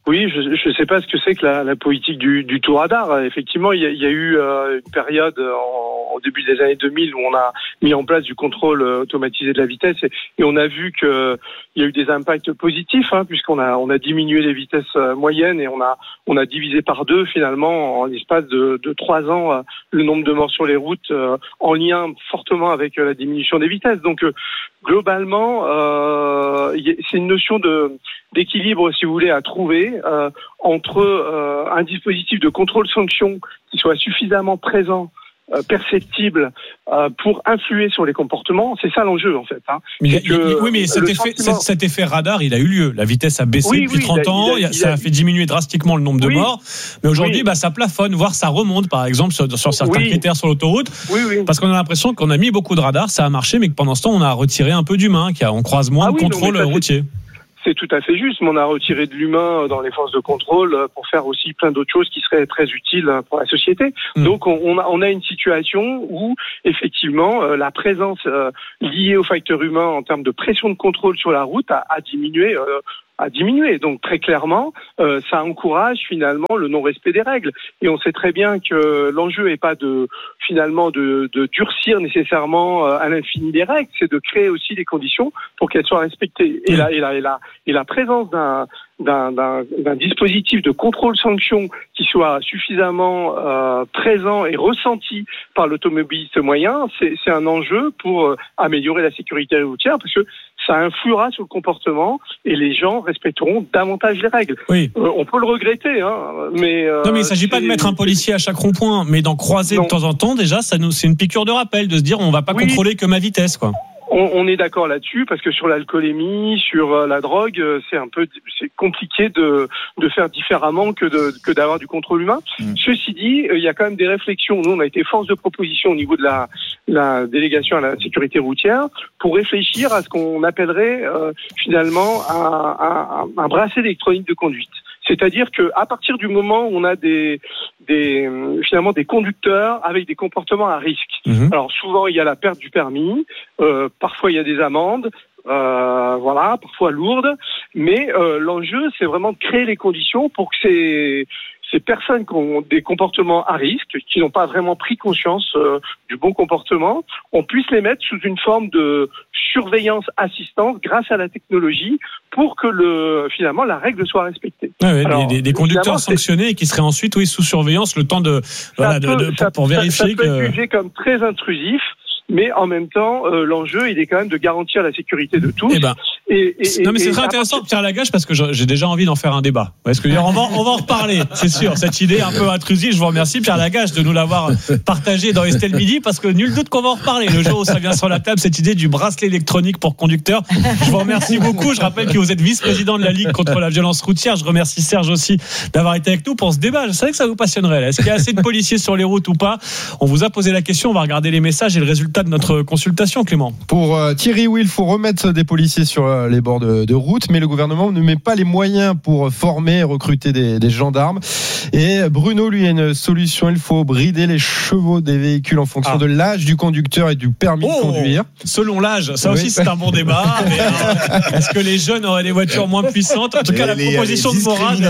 Oui, je ne sais pas ce que c'est que la, la politique du, du tout radar. Effectivement, il y a, il y a eu euh, une période en, au début des années deux mille où on a mis en place du contrôle automatisé de la vitesse et, et on a vu que il y a eu des impacts positifs, hein, puisqu'on a on a diminué les vitesses moyennes et on a on a divisé par deux finalement en l'espace de, de trois ans euh, le nombre de morts sur les routes euh, en lien fortement avec euh, la diminution des vitesses. Donc euh, globalement, euh, c'est une notion de d'équilibre, si vous voulez, à trouver euh, entre euh, un dispositif de contrôle-sanction qui soit suffisamment présent, euh, perceptible, euh, pour influer sur les comportements. C'est ça l'enjeu, en fait. Hein. Mais y a, oui, mais cet effet, sentiment... cet effet radar, il a eu lieu. La vitesse a baissé oui, depuis oui, trente ans. Il a, il a, ça a, a fait diminuer drastiquement le nombre de oui, morts. Mais aujourd'hui, oui. bah, ça plafonne, voire ça remonte, par exemple, sur, sur certains oui. critères sur l'autoroute. Oui, oui. Parce qu'on a l'impression qu'on a mis beaucoup de radars, ça a marché, mais que pendant ce temps, on a retiré un peu d'humain, qu'on croise moins ah, de oui, contrôle routier. C'est tout à fait juste, mais on a retiré de l'humain dans les forces de contrôle pour faire aussi plein d'autres choses qui seraient très utiles pour la société. Mmh. Donc on a, on a une situation où effectivement la présence liée au facteur humain en termes de pression de contrôle sur la route a, a diminué. Euh, a diminué. Donc très clairement, euh, ça encourage finalement le non-respect des règles. Et on sait très bien que l'enjeu n'est pas de finalement de, de durcir nécessairement euh, à l'infini les règles, c'est de créer aussi les conditions pour qu'elles soient respectées. Et la, et la, et la, et la présence d'un D'un, d'un, d'un dispositif de contrôle-sanction qui soit suffisamment euh, présent et ressenti par l'automobiliste moyen, c'est, c'est un enjeu pour euh, améliorer la sécurité routière parce que ça influera sur le comportement et les gens respecteront davantage les règles. Oui. Euh, on peut le regretter, hein, mais... Euh, non, mais il ne s'agit pas de mettre un policier à chaque rond-point, mais d'en croiser non. de temps en temps, déjà, ça nous, c'est une piqûre de rappel de se dire on ne va pas oui. contrôler que ma vitesse, quoi. On, on est d'accord là-dessus parce que sur l'alcoolémie, sur euh, la drogue, c'est un peu, c'est compliqué de de faire différemment que de que d'avoir du contrôle humain. Mmh. Ceci dit, il y a quand même des réflexions. Nous, on a été force de proposition au niveau de la la délégation à la sécurité routière pour réfléchir à ce qu'on appellerait euh, finalement un, un, un bracelet électronique de conduite. C'est-à-dire que à partir du moment où on a des des finalement des conducteurs avec des comportements à risque. Mmh. Alors souvent il y a la perte du permis, euh, parfois il y a des amendes, euh, voilà, parfois lourdes, mais euh, l'enjeu c'est vraiment de créer les conditions pour que ces ces personnes qui ont des comportements à risque, qui n'ont pas vraiment pris conscience euh, du bon comportement, on puisse les mettre sous une forme de surveillance assistance grâce à la technologie pour que le finalement la règle soit respectée. Ah oui, Alors, des, des conducteurs sanctionnés qui seraient ensuite oui sous surveillance le temps de, voilà, peut, de, de ça, pour vérifier ça, ça peut que être jugé comme très intrusif. Mais en même temps, euh, l'enjeu, il est quand même de garantir la sécurité de tous. Eh ben, et, et, non, mais c'est très intéressant, Pierre Lagache, parce que j'ai déjà envie d'en faire un débat. Parce que on va, on va en reparler, c'est sûr. Cette idée un peu intrusive, je vous remercie, Pierre Lagache, de nous l'avoir partagée dans Estelle Midi, parce que nul doute qu'on va en reparler le jour où ça vient sur la table, cette idée du bracelet électronique pour conducteurs. Je vous remercie beaucoup. Je rappelle que vous êtes vice-président de la Ligue contre la violence routière. Je remercie Serge aussi d'avoir été avec nous pour ce débat. Je savais que ça vous passionnerait. Là. Est-ce qu'il y a assez de policiers sur les routes ou pas? On vous a posé la question. On va regarder les messages et le résultat de notre consultation. Clément. Pour euh, Thierry, oui, il faut remettre des policiers sur euh, les bords de, de route, mais le gouvernement ne met pas les moyens pour former et recruter des, des gendarmes. Et Bruno, lui, a une solution. Il faut brider les chevaux des véhicules en fonction ah. de l'âge du conducteur et du permis oh, de conduire. Selon l'âge, ça oui. aussi c'est un bon débat. Mais, euh, est-ce que les jeunes auraient des voitures moins puissantes? En tout cas, les, la proposition de Morad.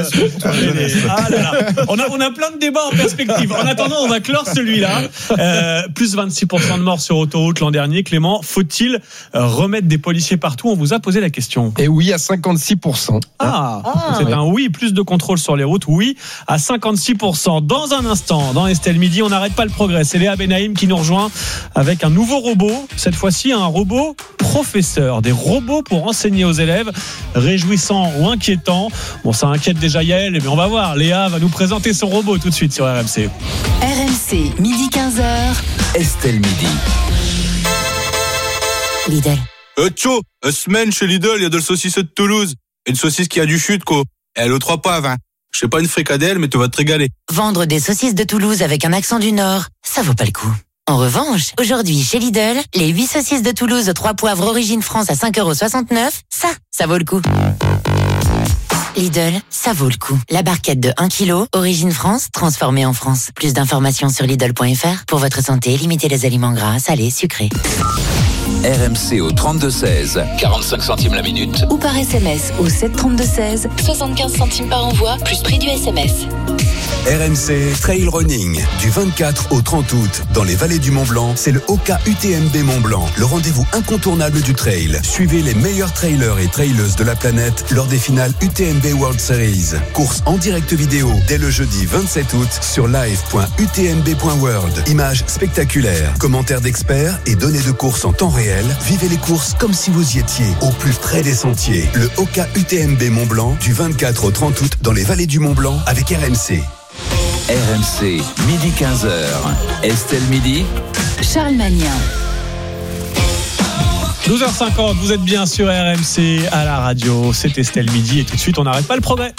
Ah là là. On a, on a plein de débats en perspective. En attendant, on va clore celui-là. Euh, plus vingt-six pour cent de morts sur autoroute l'an dernier. Clément, faut-il remettre des policiers partout? On vous a posé la question. Et oui, à cinquante-six pour cent. Ah, ah c'est ouais. un oui, plus de contrôle sur les routes, oui, à cinquante-six pour cent. Dans un instant, dans Estelle Midi, on n'arrête pas le progrès. C'est Léa Benaïm qui nous rejoint avec un nouveau robot. Cette fois-ci, un robot professeur. Des robots pour enseigner aux élèves, réjouissant ou inquiétant. Bon, ça inquiète déjà Yael, mais on va voir. Léa va nous présenter son robot tout de suite sur R M C. R M C, midi quinze heures. Estelle Midi. Lidl. Euh, tcho, une semaine chez Lidl, il y a de la saucisse de Toulouse. Une saucisse qui a du chute, quoi. Elle aux trois poivres, hein. Je sais pas une fricadelle, mais tu vas te régaler. Vendre des saucisses de Toulouse avec un accent du Nord, ça vaut pas le coup. En revanche, aujourd'hui, chez Lidl, les huit saucisses de Toulouse aux trois poivres origine France à cinq euros soixante-neuf, ça, ça vaut le coup. Lidl, ça vaut le coup. La barquette de un kilo, origine France, transformée en France. Plus d'informations sur Lidl point F R. Pour votre santé, limitez les aliments gras, salés, sucrés. R M C au trente-deux seize, quarante-cinq centimes la minute. Ou par S M S au sept trente-deux seize, soixante-quinze centimes par envoi, plus prix du S M S. R M C Trail Running, du vingt-quatre au trente août, dans les vallées du Mont-Blanc, c'est le Oka U T M B Mont-Blanc, le rendez-vous incontournable du trail. Suivez les meilleurs trailers et traileuses de la planète lors des finales U T M B World Series. Course en direct vidéo dès le jeudi vingt-sept août sur live point u t m b point world. Images spectaculaires, commentaires d'experts et données de course en temps réel. Vivez les courses comme si vous y étiez, au plus près des sentiers. Le Oka U T M B Mont-Blanc, du vingt-quatre au trente août, dans les vallées du Mont-Blanc, avec R M C. R M C, midi quinze heures. Estelle Midi. Charles Magnin. douze heures cinquante, vous êtes bien sur R M C à la radio. C'est Estelle Midi et tout de suite, on n'arrête pas le progrès.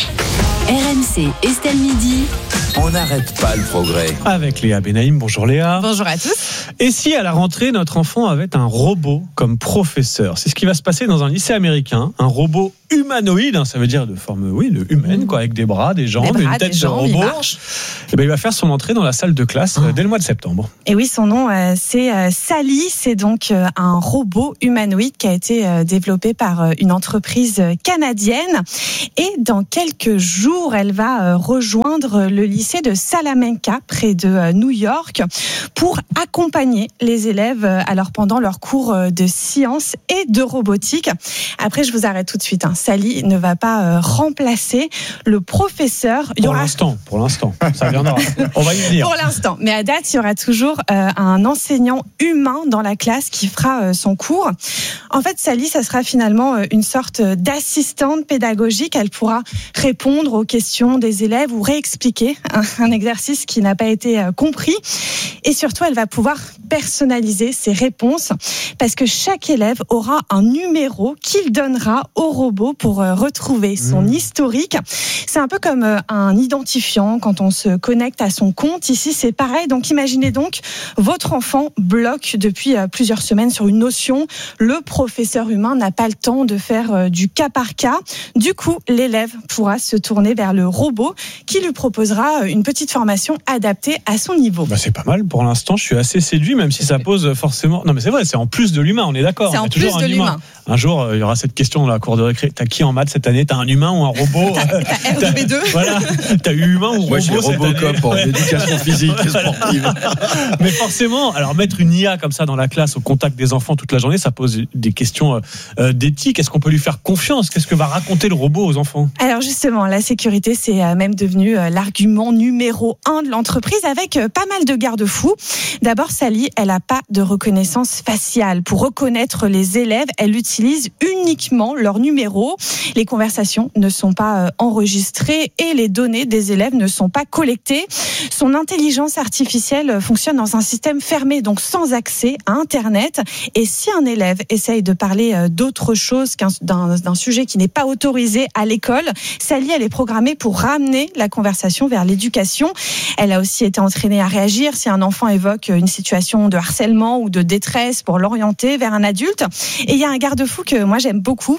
R M C, Estelle Midi. On n'arrête pas le progrès. Avec Léa Benaïm. Bonjour Léa. Bonjour à tous. Et si à la rentrée, notre enfant avait un robot comme professeur? C'est ce qui va se passer dans un lycée américain. Un robot humanoïde, hein, ça veut dire de forme oui, de humaine, quoi, avec des bras, des jambes, des bras, une tête des jambes, de robot. Il, ben, il va faire son entrée dans la salle de classe oh. dès le mois de septembre. Et oui, son nom euh, c'est euh, Sally. C'est donc euh, un robot humanoïde qui a été euh, développé par euh, une entreprise canadienne. Et dans quelques jours, elle va euh, rejoindre le lycée de Salamanca, près de euh, New York, pour accompagner les élèves euh, alors pendant leurs cours euh, de sciences et de robotique. Après, je vous arrête tout de suite. Hein. Sally ne va pas euh, remplacer le professeur. Il pour aura... l'instant, pour l'instant, ça viendra. On va y venir. Pour l'instant, mais à date, il y aura toujours euh, un enseignant humain dans la classe qui fera euh, son cours. En fait, Sally, ça sera finalement euh, une sorte d'assistante pédagogique. Elle pourra répondre aux questions des élèves ou réexpliquer un, un exercice qui n'a pas été euh, compris. Et surtout, elle va pouvoir personnaliser ses réponses parce que chaque élève aura un numéro qu'il donnera au robot pour euh, retrouver son mmh. historique. C'est un peu comme euh, un identifiant quand on se connecte à son compte. Ici, c'est pareil. Donc, imaginez donc, votre enfant bloque depuis euh, plusieurs semaines sur une notion. Le professeur humain n'a pas le temps de faire euh, du cas par cas. Du coup, l'élève pourra se tourner vers le robot qui lui proposera une petite formation adaptée à son niveau. Bah, c'est pas mal. Pour l'instant, je suis assez séduit, même si ça pose forcément... Non, mais c'est vrai, c'est en plus de l'humain, on est d'accord. C'est en plus de l'humain. Un jour, euh, il y aura cette question dans la cour de récré. T'as qui en maths cette année? T'as un humain ou un robot? T'as R deux B deux. Voilà. T'as eu humain ou Moi, robot j'ai cette Robocop année? en éducation physique et sportive. Mais forcément, alors mettre une I A comme ça dans la classe au contact des enfants toute la journée, ça pose des questions euh, d'éthique. Est-ce qu'on peut lui faire confiance? Qu'est-ce que va raconter le robot aux enfants? Alors justement, la sécurité, c'est même devenu l'argument numéro un de l'entreprise avec pas mal de garde-fous. D'abord, Sally, elle n'a pas de reconnaissance faciale. Pour reconnaître les élèves, elle utilise uniquement leur numéro. Les conversations ne sont pas enregistrées et les données des élèves ne sont pas collectées. Son intelligence artificielle fonctionne dans un système fermé, donc sans accès à Internet. Et si un élève essaye de parler d'autre chose qu'un d'un, d'un sujet qui n'est pas autorisé à l'école, Sally, elle est programmée pour ramener la conversation vers l'éducation. Elle a aussi été entraînée à réagir si un enfant évoque une situation de harcèlement ou de détresse pour l'orienter vers un adulte. Et il y a un garde-fou que moi j'aime beaucoup.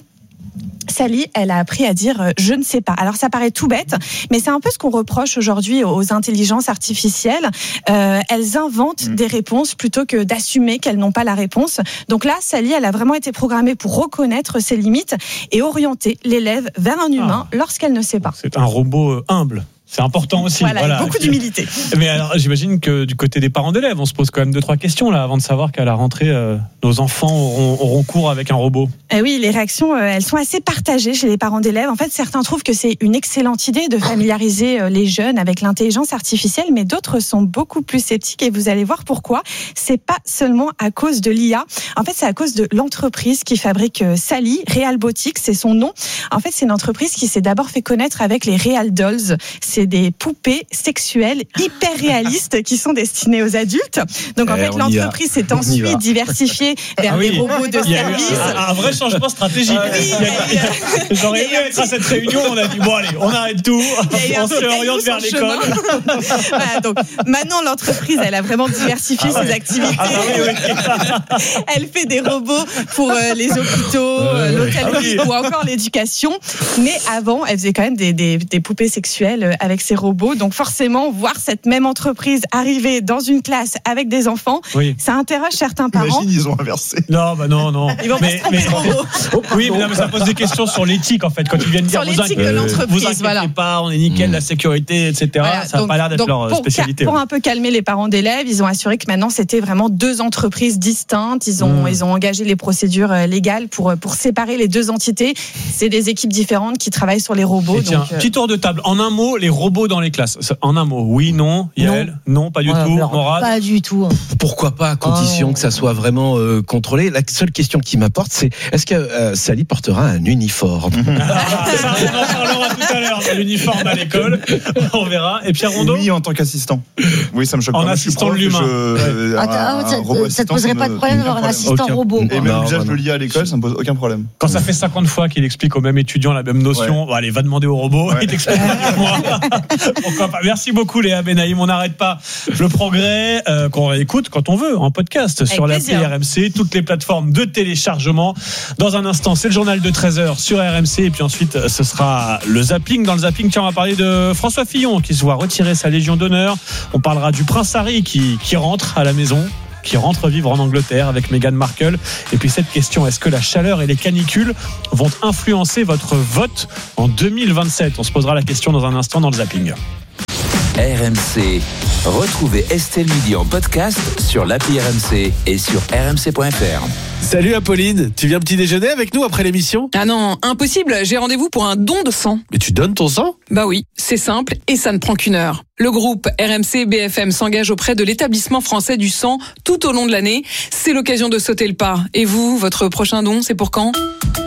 Sally, elle a appris à dire euh, je ne sais pas. Alors ça paraît tout bête, mais c'est un peu ce qu'on reproche aujourd'hui aux intelligences artificielles. Euh, elles inventent mmh. des réponses plutôt que d'assumer qu'elles n'ont pas la réponse. Donc là, Sally, elle a vraiment été programmée pour reconnaître ses limites et orienter l'élève vers un humain ah. lorsqu'elle ne sait pas. C'est un robot humble. C'est important aussi. Voilà, voilà. Beaucoup d'humilité. Mais alors, j'imagine que du côté des parents d'élèves, on se pose quand même deux, trois questions là, avant de savoir qu'à la rentrée, euh, nos enfants auront, auront cours avec un robot. Eh oui, les réactions, euh, elles sont assez partagées chez les parents d'élèves. En fait, certains trouvent que c'est une excellente idée de familiariser euh, les jeunes avec l'intelligence artificielle, mais d'autres sont beaucoup plus sceptiques et vous allez voir pourquoi. C'est pas seulement à cause de l'I A. En fait, c'est à cause de l'entreprise qui fabrique euh, Sally, Realbotics, c'est son nom. En fait, c'est une entreprise qui s'est d'abord fait connaître avec les Real Dolls. C'est des poupées sexuelles hyper réalistes qui sont destinées aux adultes. Donc en eh, fait, l'entreprise s'est ensuite diversifiée vers ah oui. des robots de service. Un, un vrai changement stratégique. Ah oui, oui, oui. J'aurais aimé être à cette réunion. On a dit bon allez, on arrête tout. On se oriente vers l'école. Voilà, donc maintenant, l'entreprise, elle a vraiment diversifié ah, ses ouais. activités. Ah, oui, oui. Elle fait des robots pour euh, les hôpitaux, euh, l'hôtellerie ah, oui. ou encore l'éducation. Mais avant, elle faisait quand même des, des, des poupées sexuelles avec ces robots. Donc forcément, voir cette même entreprise arriver dans une classe avec des enfants, oui. ça interroge certains parents. Imagine, ils ont inversé. Non, bah non, non. Ils vont mais, mais, oh, oui, mais, non, mais ça pose des questions sur l'éthique en fait. Quand ils viennent dire sur l'éthique de l'entreprise, vous inquiétez voilà. pas, on est nickel, mmh. la sécurité, et cetera. Voilà, ça n'a pas l'air d'être leur pour, spécialité. Pour un peu calmer les parents d'élèves, ils ont assuré que maintenant c'était vraiment deux entreprises distinctes. Ils ont, mmh. ils ont engagé les procédures légales pour pour séparer les deux entités. C'est des équipes différentes qui travaillent sur les robots. Et tiens, donc, euh... petit tour de table. En un mot, les robots dans les classes. En un mot, oui, non, Yael, non, non pas du ouais, tout, Morad. Pas du tout. Pourquoi pas, à condition oh. que ça soit vraiment euh, contrôlé. La seule question qui m'apporte, c'est est-ce que euh, Sally portera un uniforme? Ah, ça, on en parlera tout à l'heure de l'uniforme à l'école. On verra. Et Pierre Rondeau? Oui, en tant qu'assistant. Oui, ça me choque en pas. En assistant de l'humain. Je, ouais. Attends, un, ça, un ça te poserait pas de problème d'avoir un assistant aucun. robot. Et même l'usage de l'I A à l'école, ça me pose aucun problème. Quand ça fait cinquante fois qu'il explique aux mêmes étudiants la même notion, ouais. bon, allez, va demander au robot. Ouais. Il t'explique moi. Pourquoi pas. Merci beaucoup, Léa Benaïm. On n'arrête pas le progrès euh, qu'on écoute quand on veut en podcast avec sur l'appli R M C, toutes les plateformes de téléchargement. Dans un instant, c'est le journal de treize heures sur R M C et puis ensuite ce sera le zapping. Dans le zapping, tiens, on va parler de François Fillon qui se voit retirer sa Légion d'honneur. On parlera du prince Harry qui, qui rentre à la maison, qui rentre vivre en Angleterre avec Meghan Markle. Et puis cette question, est-ce que la chaleur et les canicules vont influencer votre vote en deux mille vingt-sept? On se posera la question dans un instant dans le zapping. R M C. Retrouvez Estelle Midi en podcast sur l'appli R M C et sur r m c point f r. Salut Apolline, tu viens petit déjeuner avec nous après l'émission? Ah non, impossible, j'ai rendez-vous pour un don de sang. Mais tu donnes ton sang? Bah oui, c'est simple et ça ne prend qu'une heure. Le groupe R M C B F M s'engage auprès de l'établissement français du sang tout au long de l'année. C'est l'occasion de sauter le pas. Et vous, votre prochain don, c'est pour quand?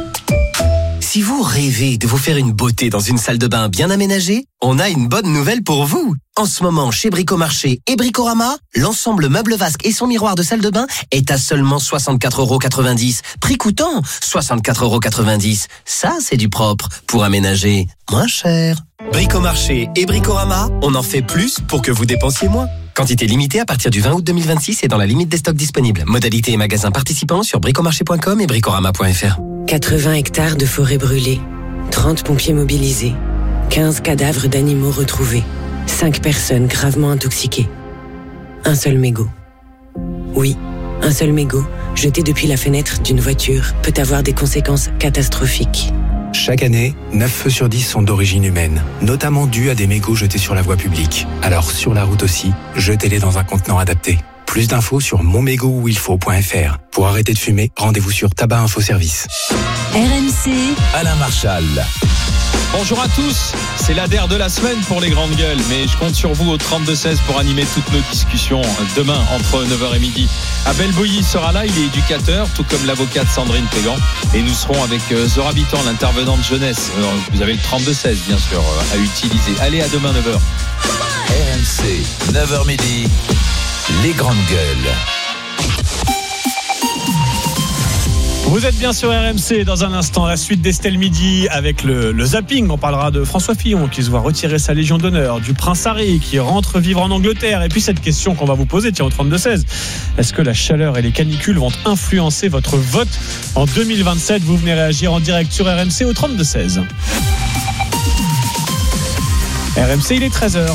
Si vous rêvez de vous faire une beauté dans une salle de bain bien aménagée, on a une bonne nouvelle pour vous. En ce moment, chez Bricomarché et Bricorama, l'ensemble meuble vasque et son miroir de salle de bain est à seulement soixante-quatre euros quatre-vingt-dix. Prix coûtant soixante-quatre euros quatre-vingt-dix. Ça, c'est du propre pour aménager moins cher. Bricomarché et Bricorama, on en fait plus pour que vous dépensiez moins. Quantité limitée à partir du vingt août deux mille vingt-six et dans la limite des stocks disponibles. Modalités et magasins participants sur bricomarché point com et bricorama point f r. quatre-vingts hectares de forêt brûlée, trente pompiers mobilisés, quinze cadavres d'animaux retrouvés, cinq personnes gravement intoxiquées. Un seul mégot. Oui, un seul mégot, jeté depuis la fenêtre d'une voiture, peut avoir des conséquences catastrophiques. Chaque année, neuf feux sur dix sont d'origine humaine, notamment dus à des mégots jetés sur la voie publique. Alors sur la route aussi, jetez-les dans un contenant adapté. Plus d'infos sur mon mégot où il faut point f r. Pour arrêter de fumer, rendez-vous sur Tabac Info Service. R M C. Alain Marchal. Bonjour à tous, c'est l'A D E R de la semaine pour les grandes gueules, mais je compte sur vous au trente-deux seize pour animer toutes nos discussions demain entre neuf heures et midi. Abel Boilly sera là, il est éducateur, tout comme l'avocate Sandrine Pégan, et nous serons avec Zora Bitan, l'intervenante jeunesse. Vous avez le trente-deux seize bien sûr à utiliser. Allez, à demain neuf heures. R M C, neuf heures midi, les grandes gueules. Vous êtes bien sur R M C. Dans un instant, la suite d'Estelle Midi avec le, le zapping. On parlera de François Fillon qui se voit retirer sa Légion d'honneur, du prince Harry qui rentre vivre en Angleterre. Et puis cette question qu'on va vous poser, tiens, au trente-deux seize. Est-ce que la chaleur et les canicules vont influencer votre vote en deux mille vingt-sept? Vous venez réagir en direct sur R M C au trente-deux seize. R M C, il est treize heures.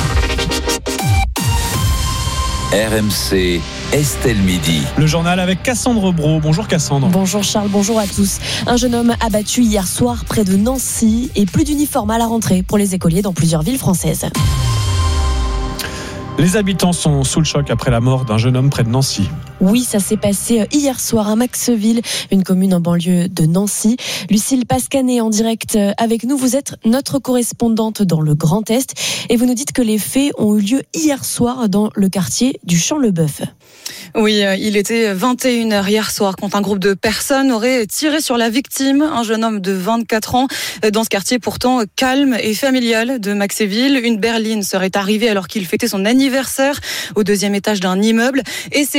R M C, Estelle Midi. Le journal avec Cassandre Brault. Bonjour Cassandre. Bonjour Charles, bonjour à tous. Un jeune homme abattu hier soir près de Nancy et plus d'uniformes à la rentrée pour les écoliers dans plusieurs villes françaises. Les habitants sont sous le choc après la mort d'un jeune homme près de Nancy. Oui, ça s'est passé hier soir à Maxville, une commune en banlieue de Nancy. Lucille Pascanet en direct avec nous. Vous êtes notre correspondante dans le Grand Est et vous nous dites que les faits ont eu lieu hier soir dans le quartier du Champ-le-Bœuf. Oui, il était vingt et une heures hier soir quand un groupe de personnes aurait tiré sur la victime, un jeune homme de vingt-quatre ans, dans ce quartier pourtant calme et familial de Maxville. Une berline serait arrivée alors qu'il fêtait son anniversaire au deuxième étage d'un immeuble et ses occupants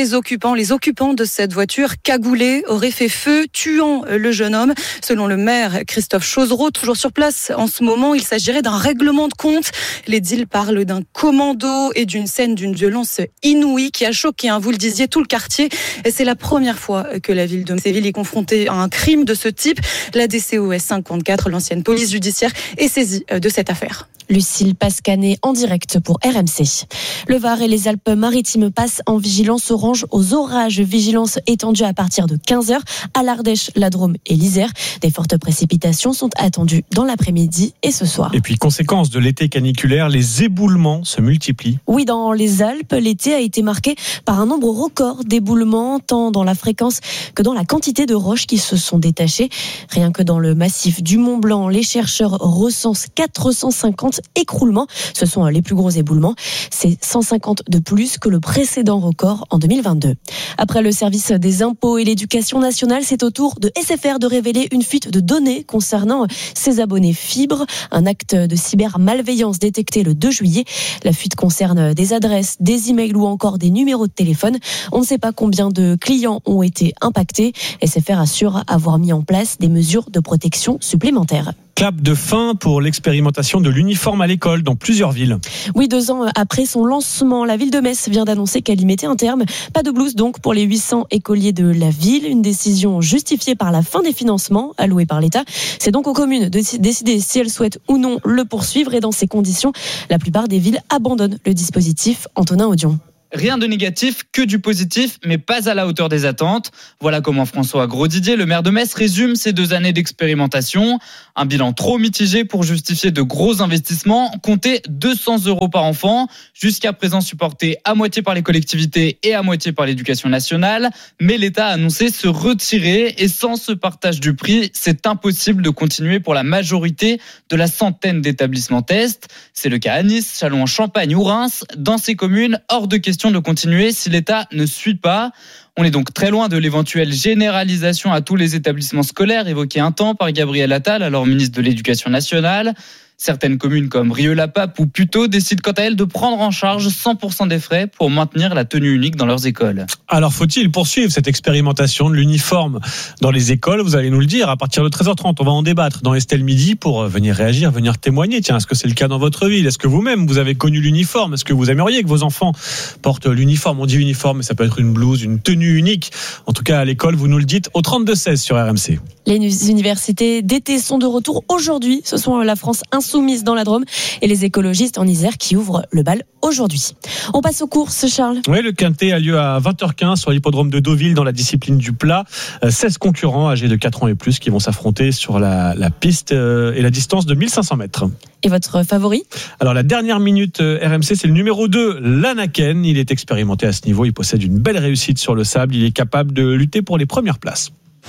ans. Les occupants de cette voiture cagoulée auraient fait feu, tuant le jeune homme. Selon le maire Christophe Chauzereau, toujours sur place en ce moment, il s'agirait d'un règlement de compte. L'édile parle d'un commando et d'une scène d'une violence inouïe qui a choqué, hein, vous le disiez, tout le quartier. Et c'est la première fois que la ville de Séville est confrontée à un crime de ce type. La D C O S cinquante-quatre, l'ancienne police judiciaire, est saisie de cette affaire. Lucille Pascanet en direct pour R M C. Le Var et les Alpes-Maritimes passent en vigilance orange aux orages. Vigilance étendue à partir de quinze heures à l'Ardèche, la Drôme et l'Isère. Des fortes précipitations sont attendues dans l'après-midi et ce soir. Et puis, conséquence de l'été caniculaire, les éboulements se multiplient. Oui, dans les Alpes, l'été a été marqué par un nombre record d'éboulements, tant dans la fréquence que dans la quantité de roches qui se sont détachées. Rien que dans le massif du Mont Blanc, les chercheurs recensent quatre cent cinquante écroulements. Ce sont les plus gros éboulements. C'est cent cinquante de plus que le précédent record en deux mille vingt-deux. Après le service des impôts et l'éducation nationale, c'est au tour de S F R de révéler une fuite de données concernant ses abonnés Fibre. Un acte de cybermalveillance détecté le deux juillet. La fuite concerne des adresses, des emails ou encore des numéros de téléphone. On ne sait pas combien de clients ont été impactés. S F R assure avoir mis en place des mesures de protection supplémentaires. Clap de fin pour l'expérimentation de l'uniforme à l'école dans plusieurs villes. Oui, deux ans après son lancement, la ville de Metz vient d'annoncer qu'elle y mettait un terme. Pas de blouse donc pour les huit cents écoliers de la ville. Une décision justifiée par la fin des financements alloués par l'État. C'est donc aux communes de décider si elles souhaitent ou non le poursuivre. Et dans ces conditions, la plupart des villes abandonnent le dispositif. Antonin Audion. Rien de négatif, que du positif, mais pas à la hauteur des attentes. Voilà comment François Grosdidier, le maire de Metz, résume ces deux années d'expérimentation. Un bilan trop mitigé pour justifier de gros investissements. Comptez deux cents euros par enfant, jusqu'à présent supporté à moitié par les collectivités et à moitié par l'éducation nationale. Mais l'État a annoncé se retirer et sans ce partage du prix, c'est impossible de continuer pour la majorité de la centaine d'établissements tests. C'est le cas à Nice, Châlons-en-Champagne ou Reims. Dans ces communes, hors de question de continuer si l'État ne suit pas. On est donc très loin de l'éventuelle généralisation à tous les établissements scolaires évoquée un temps par Gabriel Attal, alors ministre de l'Éducation nationale. Certaines communes comme Rieux-la-Pape ou Puteaux décident quant à elles de prendre en charge cent pour cent des frais pour maintenir la tenue unique dans leurs écoles. Alors faut-il poursuivre cette expérimentation de l'uniforme dans les écoles ? Vous allez nous le dire à partir de treize heures trente. On va en débattre dans Estelle Midi pour venir réagir, venir témoigner. Tiens, est-ce que c'est le cas dans votre ville ? Est-ce que vous-même vous avez connu l'uniforme ? Est-ce que vous aimeriez que vos enfants portent l'uniforme ? On dit uniforme, mais ça peut être une blouse, une tenue unique. En tout cas à l'école, vous nous le dites au trente-deux seize sur R M C. Les universités d'été sont de retour aujourd'hui. Ce sont la France insoumise dans la Drôme et les écologistes en Isère qui ouvrent le bal aujourd'hui. On passe aux courses, Charles. Oui, le Quintet a lieu à vingt heures quinze sur l'hippodrome de Deauville dans la discipline du plat. seize concurrents âgés de quatre ans et plus qui vont s'affronter sur la, la piste et la distance de mille cinq cents mètres. Et votre favori ? Alors la dernière minute R M C, c'est le numéro deux, l'Anaken. Il est expérimenté à ce niveau, il possède une belle réussite sur le sable. Il est capable de lutter pour les premières places.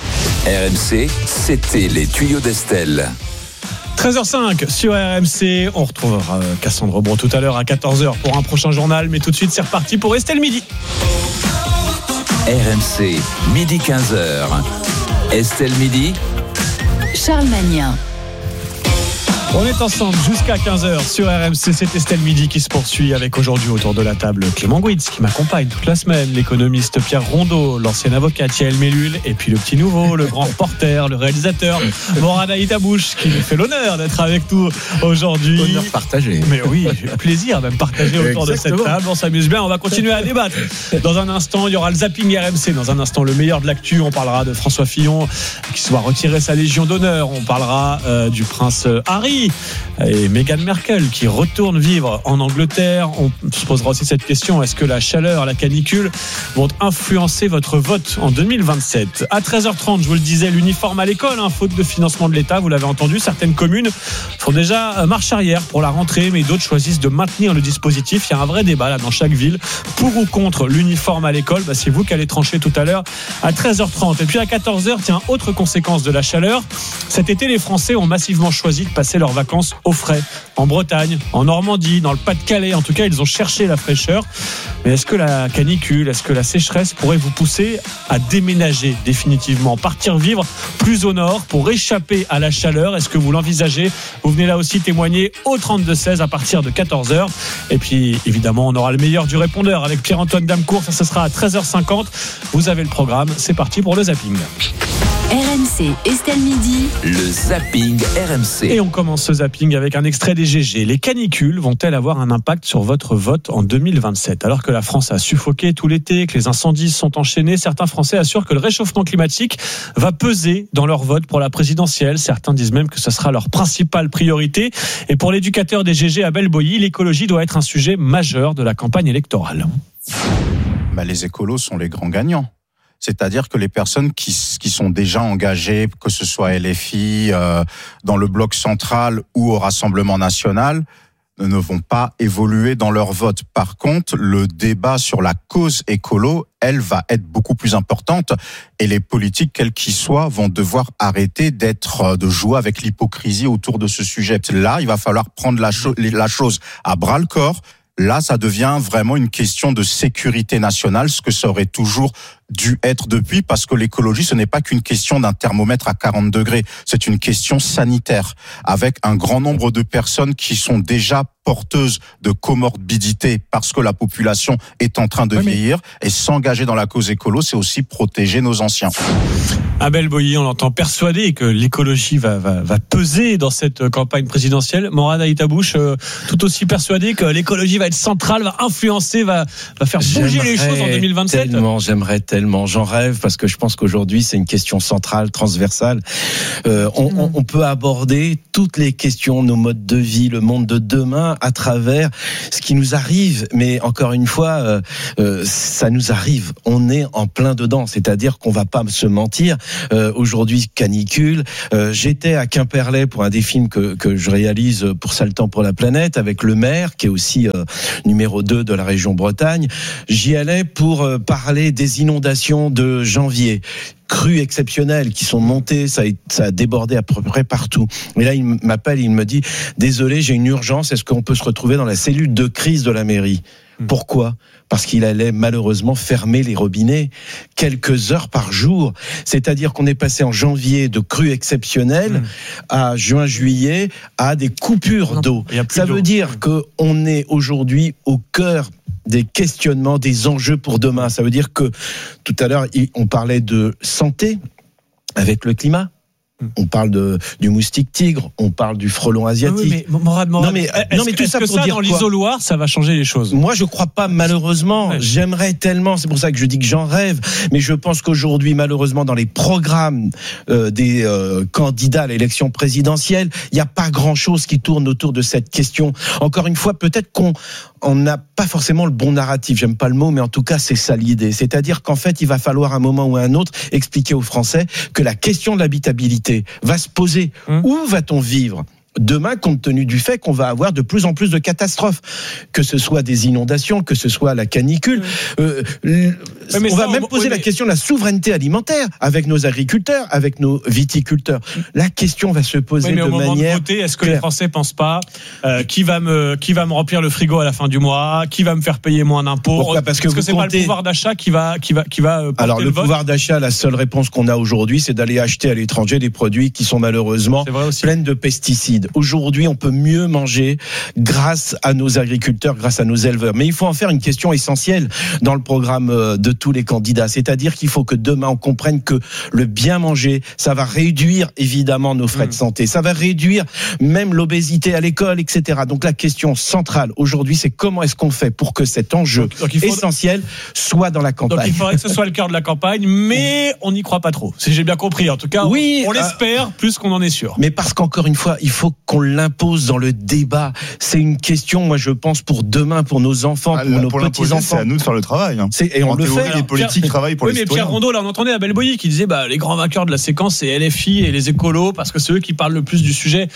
R M C, c'était les tuyaux d'Estelle. treize heures cinq sur R M C. On retrouvera Cassandre Bron tout à l'heure à quatorze heures pour un prochain journal. Mais tout de suite, c'est reparti pour Estelle Midi. R M C, midi quinze heures. Estelle Midi. Charles Magnin. On est ensemble jusqu'à quinze heures sur R M C. C'est Estelle Midi qui se poursuit avec aujourd'hui autour de la table Clément Gouitz qui m'accompagne toute la semaine, l'économiste Pierre Rondeau, l'ancien avocat Thiel Mellul et puis le petit nouveau, le grand reporter, le réalisateur Morad Aïtabouche qui nous fait l'honneur d'être avec nous aujourd'hui. Honneur partagé. Mais oui, plaisir même partagé autour Exactement. de cette table. On s'amuse bien, on va continuer à débattre. Dans un instant, il y aura le zapping R M C. Dans un instant, le meilleur de l'actu. On parlera de François Fillon qui se voit retirer sa Légion d'honneur. On parlera euh, du prince Harry et Meghan Merkel qui retourne vivre en Angleterre. On se posera aussi cette question, est-ce que la chaleur, la canicule vont influencer votre vote en deux mille vingt-sept ? À treize heures trente, je vous le disais, l'uniforme à l'école, hein, faute de financement de l'État, vous l'avez entendu, certaines communes font déjà marche arrière pour la rentrée, mais d'autres choisissent de maintenir le dispositif. Il y a un vrai débat là dans chaque ville, pour ou contre l'uniforme à l'école. Bah, c'est vous qui allez trancher tout à l'heure à treize heures trente. Et puis à quatorze heures, tiens, autre conséquence de la chaleur, cet été les Français ont massivement choisi de passer leurs leurs vacances au frais. En Bretagne, en Normandie, dans le Pas-de-Calais, en tout cas, ils ont cherché la fraîcheur. Mais est-ce que la canicule, est-ce que la sécheresse pourrait vous pousser à déménager définitivement, partir vivre plus au nord pour échapper à la chaleur? Est-ce que vous l'envisagez? Vous venez là aussi témoigner au trente-deux seize à partir de quatorze heures. Et puis, évidemment, on aura le meilleur du répondeur avec Pierre-Antoine Damecourt. Ça, ce sera à treize heures cinquante. Vous avez le programme. C'est parti pour le zapping. R M C, Estelle Midi. Le zapping R M C. Et on commence ce zapping avec un extrait des G G. Les canicules vont-elles avoir un impact sur votre vote en deux mille vingt-sept? Alors que la France a suffoqué tout l'été, que les incendies sont enchaînés, certains Français assurent que le réchauffement climatique va peser dans leur vote pour la présidentielle. Certains disent même que ce sera leur principale priorité. Et pour l'éducateur des G G, Abel Boilly, l'écologie doit être un sujet majeur de la campagne électorale. Bah, les écolos sont les grands gagnants. C'est-à-dire que les personnes qui, qui sont déjà engagées, que ce soit L F I, euh, dans le bloc central ou au Rassemblement national, ne vont pas évoluer dans leur vote. Par contre, le débat sur la cause écolo, elle va être beaucoup plus importante et les politiques, quels qu'ils soient, vont devoir arrêter d'être, de jouer avec l'hypocrisie autour de ce sujet. Là, il va falloir prendre la, cho- la chose à bras le corps. Là, ça devient vraiment une question de sécurité nationale, ce que ça aurait toujours dû être depuis, parce que l'écologie, ce n'est pas qu'une question d'un thermomètre à quarante degrés, c'est une question sanitaire, avec un grand nombre de personnes qui sont déjà porteuses de comorbidité parce que la population est en train de oui, vieillir, et s'engager dans la cause écolo, c'est aussi protéger nos anciens. Abel Boilly, on l'entend persuadé que l'écologie va, va, va peser dans cette campagne présidentielle. Morad Aïtabouche, euh, tout aussi persuadé que l'écologie va être centrale, va influencer, va, va faire bouger j'aimerais les choses en deux mille vingt-sept. Tellement, j'aimerais tellement, j'en rêve, parce que je pense qu'aujourd'hui c'est une question centrale, transversale. Euh, on, on, on peut aborder toutes les questions, nos modes de vie, le monde de demain, à travers ce qui nous arrive. Mais encore une fois, euh, euh, ça nous arrive. On est en plein dedans. C'est-à-dire qu'on va pas se mentir. Euh, aujourd'hui, canicule. Euh, j'étais à Quimperlé pour un des films que, que je réalise pour Sale Temps pour la planète, avec le maire, qui est aussi euh, numéro deux de la région Bretagne. J'y allais pour euh, parler des inondations de janvier. Crues exceptionnelles qui sont montées, ça a, ça a débordé à peu près partout. Et là, il m'appelle, il me dit « Désolé, j'ai une urgence, est-ce qu'on peut se retrouver dans la cellule de crise de la mairie ?» Pourquoi ? Parce qu'il allait malheureusement fermer les robinets quelques heures par jour. C'est-à-dire qu'on est passé en janvier de crues exceptionnelles mmh. à juin-juillet à des coupures non, d'eau. Ça d'eau. veut dire qu'on est aujourd'hui au cœur des questionnements, des enjeux pour demain. Ça veut dire que tout à l'heure, on parlait de santé avec le climat. On parle de, du moustique tigre, on parle du frelon asiatique. Oui, mais Morad, Morad, non mais, est-ce, non mais tout est-ce ça que pour ça, dire dans quoi ? l'isoloir, ça va changer les choses ? Moi, je crois pas, malheureusement. Ouais. J'aimerais tellement, c'est pour ça que je dis que j'en rêve, mais je pense qu'aujourd'hui, malheureusement, dans les programmes euh, des euh, candidats à l'élection présidentielle, il n'y a pas grand-chose qui tourne autour de cette question. Encore une fois, peut-être qu'on on n'a pas forcément le bon narratif, j'aime pas le mot, mais en tout cas, c'est ça l'idée. C'est-à-dire qu'en fait, il va falloir à un moment ou à un autre expliquer aux Français que la question de l'habitabilité va se poser. Hum. Où va-t-on vivre demain, compte tenu du fait qu'on va avoir de plus en plus de catastrophes, que ce soit des inondations, que ce soit la canicule. Mmh. Euh, oui, on ça, va même on, poser oui, la mais... question de la souveraineté alimentaire avec nos agriculteurs, avec nos viticulteurs. La question va se poser oui, mais de manière. Au moment de voter, est-ce que claire. Les Français pensent pas euh, qui va me qui va me remplir le frigo à la fin du mois, qui va me faire payer moins d'impôts? Pourquoi ? Parce que, Est-ce que c'est comptez... pas le pouvoir d'achat qui va qui va qui va porter Alors le, le pouvoir d'achat, la seule réponse qu'on a aujourd'hui, c'est d'aller acheter à l'étranger des produits qui sont malheureusement pleins de pesticides. Aujourd'hui, on peut mieux manger grâce à nos agriculteurs, grâce à nos éleveurs. Mais il faut en faire une question essentielle dans le programme de tous les candidats. C'est-à-dire qu'il faut que demain, on comprenne que le bien manger, ça va réduire évidemment nos frais mmh. de santé. Ça va réduire même l'obésité à l'école, et cetera. Donc la question centrale aujourd'hui, c'est comment est-ce qu'on fait pour que cet enjeu donc, donc il faut... essentiel soit dans la campagne. Donc il faudrait que ce soit le cœur de la campagne, mais on n'y croit pas trop. Si j'ai bien compris, en tout cas, oui, on, on l'espère euh... plus qu'on en est sûr. Mais parce qu'encore une fois, il faut qu'on l'impose dans le débat. C'est une question, moi je pense, pour demain, pour nos enfants, ah, pour nos petits-enfants. C'est à nous de faire le travail. Hein. C'est, et on en le fait. Les politiques travaillent pour oui, les mais citoyens. Pierre Rondeau, là, on entendait Abel Boilly qui disait bah, les grands vainqueurs de la séquence, c'est L F I et les écolos, parce que c'est eux qui parlent le plus du sujet.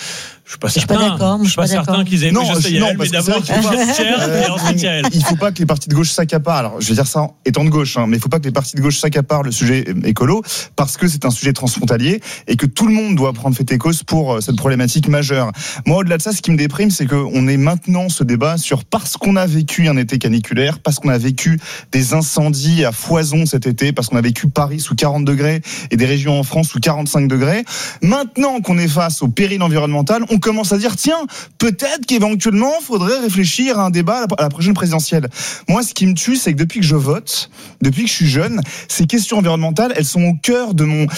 Je suis pas certain. Je suis pas d'accord. Je suis pas certain qu'ils aient. Non, je sais, non, Yael, mais d'abord, il faut et ensuite Yael. Il faut pas que les partis de gauche s'accaparent. Alors, je vais dire ça étant de gauche, hein, mais il faut pas que les partis de gauche s'accaparent le sujet écolo, parce que c'est un sujet transfrontalier et que tout le monde doit prendre fait et cause pour cette problématique majeure. Moi, au-delà de ça, ce qui me déprime, c'est qu'on est maintenant ce débat sur parce qu'on a vécu un été caniculaire, parce qu'on a vécu des incendies à foison cet été, parce qu'on a vécu Paris sous quarante degrés et des régions en France sous quarante-cinq degrés. Maintenant qu'on est face au péril environnemental, on commence à dire tiens, peut-être qu'éventuellement, il faudrait réfléchir à un débat à la prochaine présidentielle. Moi, ce qui me tue, c'est que depuis que je vote, depuis que je suis jeune, ces questions environnementales, elles sont au cœur de mon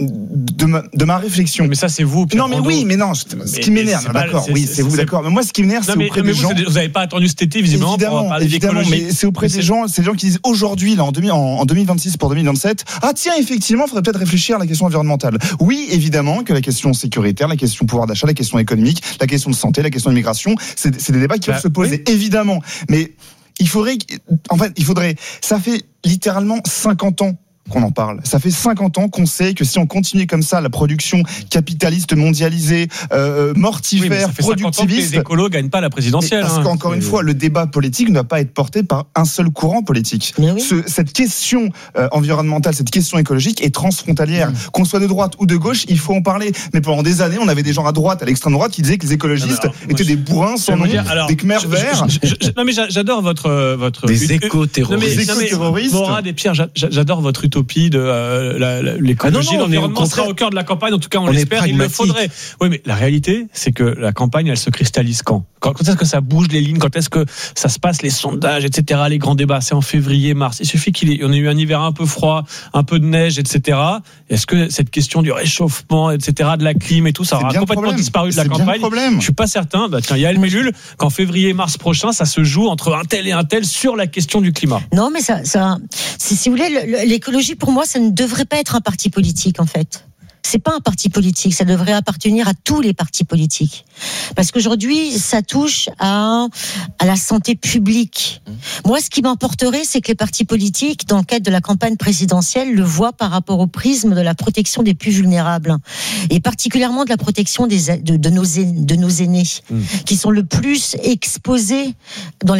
de ma, de ma réflexion. Mais ça, c'est vous, Pierre Non, mais Rondeau. oui, mais non, ce qui mais, m'énerve, mais d'accord, c'est, oui, c'est, c'est vous, c'est, d'accord. Mais moi, ce qui m'énerve, c'est mais, auprès mais des vous, gens. Vous n'avez pas attendu cet été, visiblement, évidemment, pour parler évidemment, d'écologie. mais c'est auprès mais des gens, c'est des gens qui disent aujourd'hui, là, en, deux mille, en, en deux mille vingt-six pour deux mille vingt-sept, ah tiens, effectivement, il faudrait peut-être réfléchir à la question environnementale. Oui, évidemment que la question sécuritaire, la question pouvoir d'achat, la question économique, la question de santé, la question d'immigration, c'est, c'est des débats qui bah, peuvent se poser, oui. évidemment. Mais il faudrait, en fait, il faudrait, ça fait littéralement cinquante ans qu'on en parle. Ça fait cinquante ans qu'on sait que si on continue comme ça, la production capitaliste mondialisée, euh, mortifère, oui, productiviste, les écolos gagnent pas la présidentielle. Parce hein. qu'encore une fois, le débat politique ne doit pas être porté par un seul courant politique. Oui. Ce, cette question euh, environnementale, cette question écologique est transfrontalière. Mmh. Qu'on soit de droite ou de gauche, il faut en parler. Mais pendant des années, on avait des gens à droite, à l'extrême droite, qui disaient que les écologistes alors, étaient je, des bourrins sans nom, alors, des Khmers verts. Je, je, je, non mais j'adore votre votre des éco-terroristes. Des éco-terroristes. Morad et Pierre, j'adore votre utopie de euh, La, la, l'écologie, ah non, non, l'environnement sera au cœur de la campagne. En tout cas, on, on l'espère. Il le faudrait. Oui, mais la réalité, c'est que la campagne, elle se cristallise quand ? Quand, quand est-ce que ça bouge les lignes ? Quand est-ce que ça se passe, les sondages, et cetera, les grands débats ? C'est en février, mars. Il suffit qu'il y ait, on ait eu un hiver un peu froid, un peu de neige, et cetera. Est-ce que cette question du réchauffement, et cetera, de la clim et tout, ça aura complètement disparu de la c'est campagne ? Je suis pas certain. Bah, tiens, Yael Mellul, qu'en février, mars prochain, ça se joue entre un tel et un tel sur la question du climat. Non, mais ça, ça, si, si vous voulez, le, l'écologie, pour moi, ça ne devrait pas être un parti politique, en fait. C'est pas un parti politique, ça devrait appartenir à tous les partis politiques. Parce qu'aujourd'hui, ça touche à, à la santé publique. Moi, ce qui m'importerait, c'est que les partis politiques, dans le cadre de la campagne présidentielle, le voient par rapport au prisme de la protection des plus vulnérables. Et particulièrement de la protection des, de, de, nos, de nos aînés, mmh. qui sont le plus exposés dans les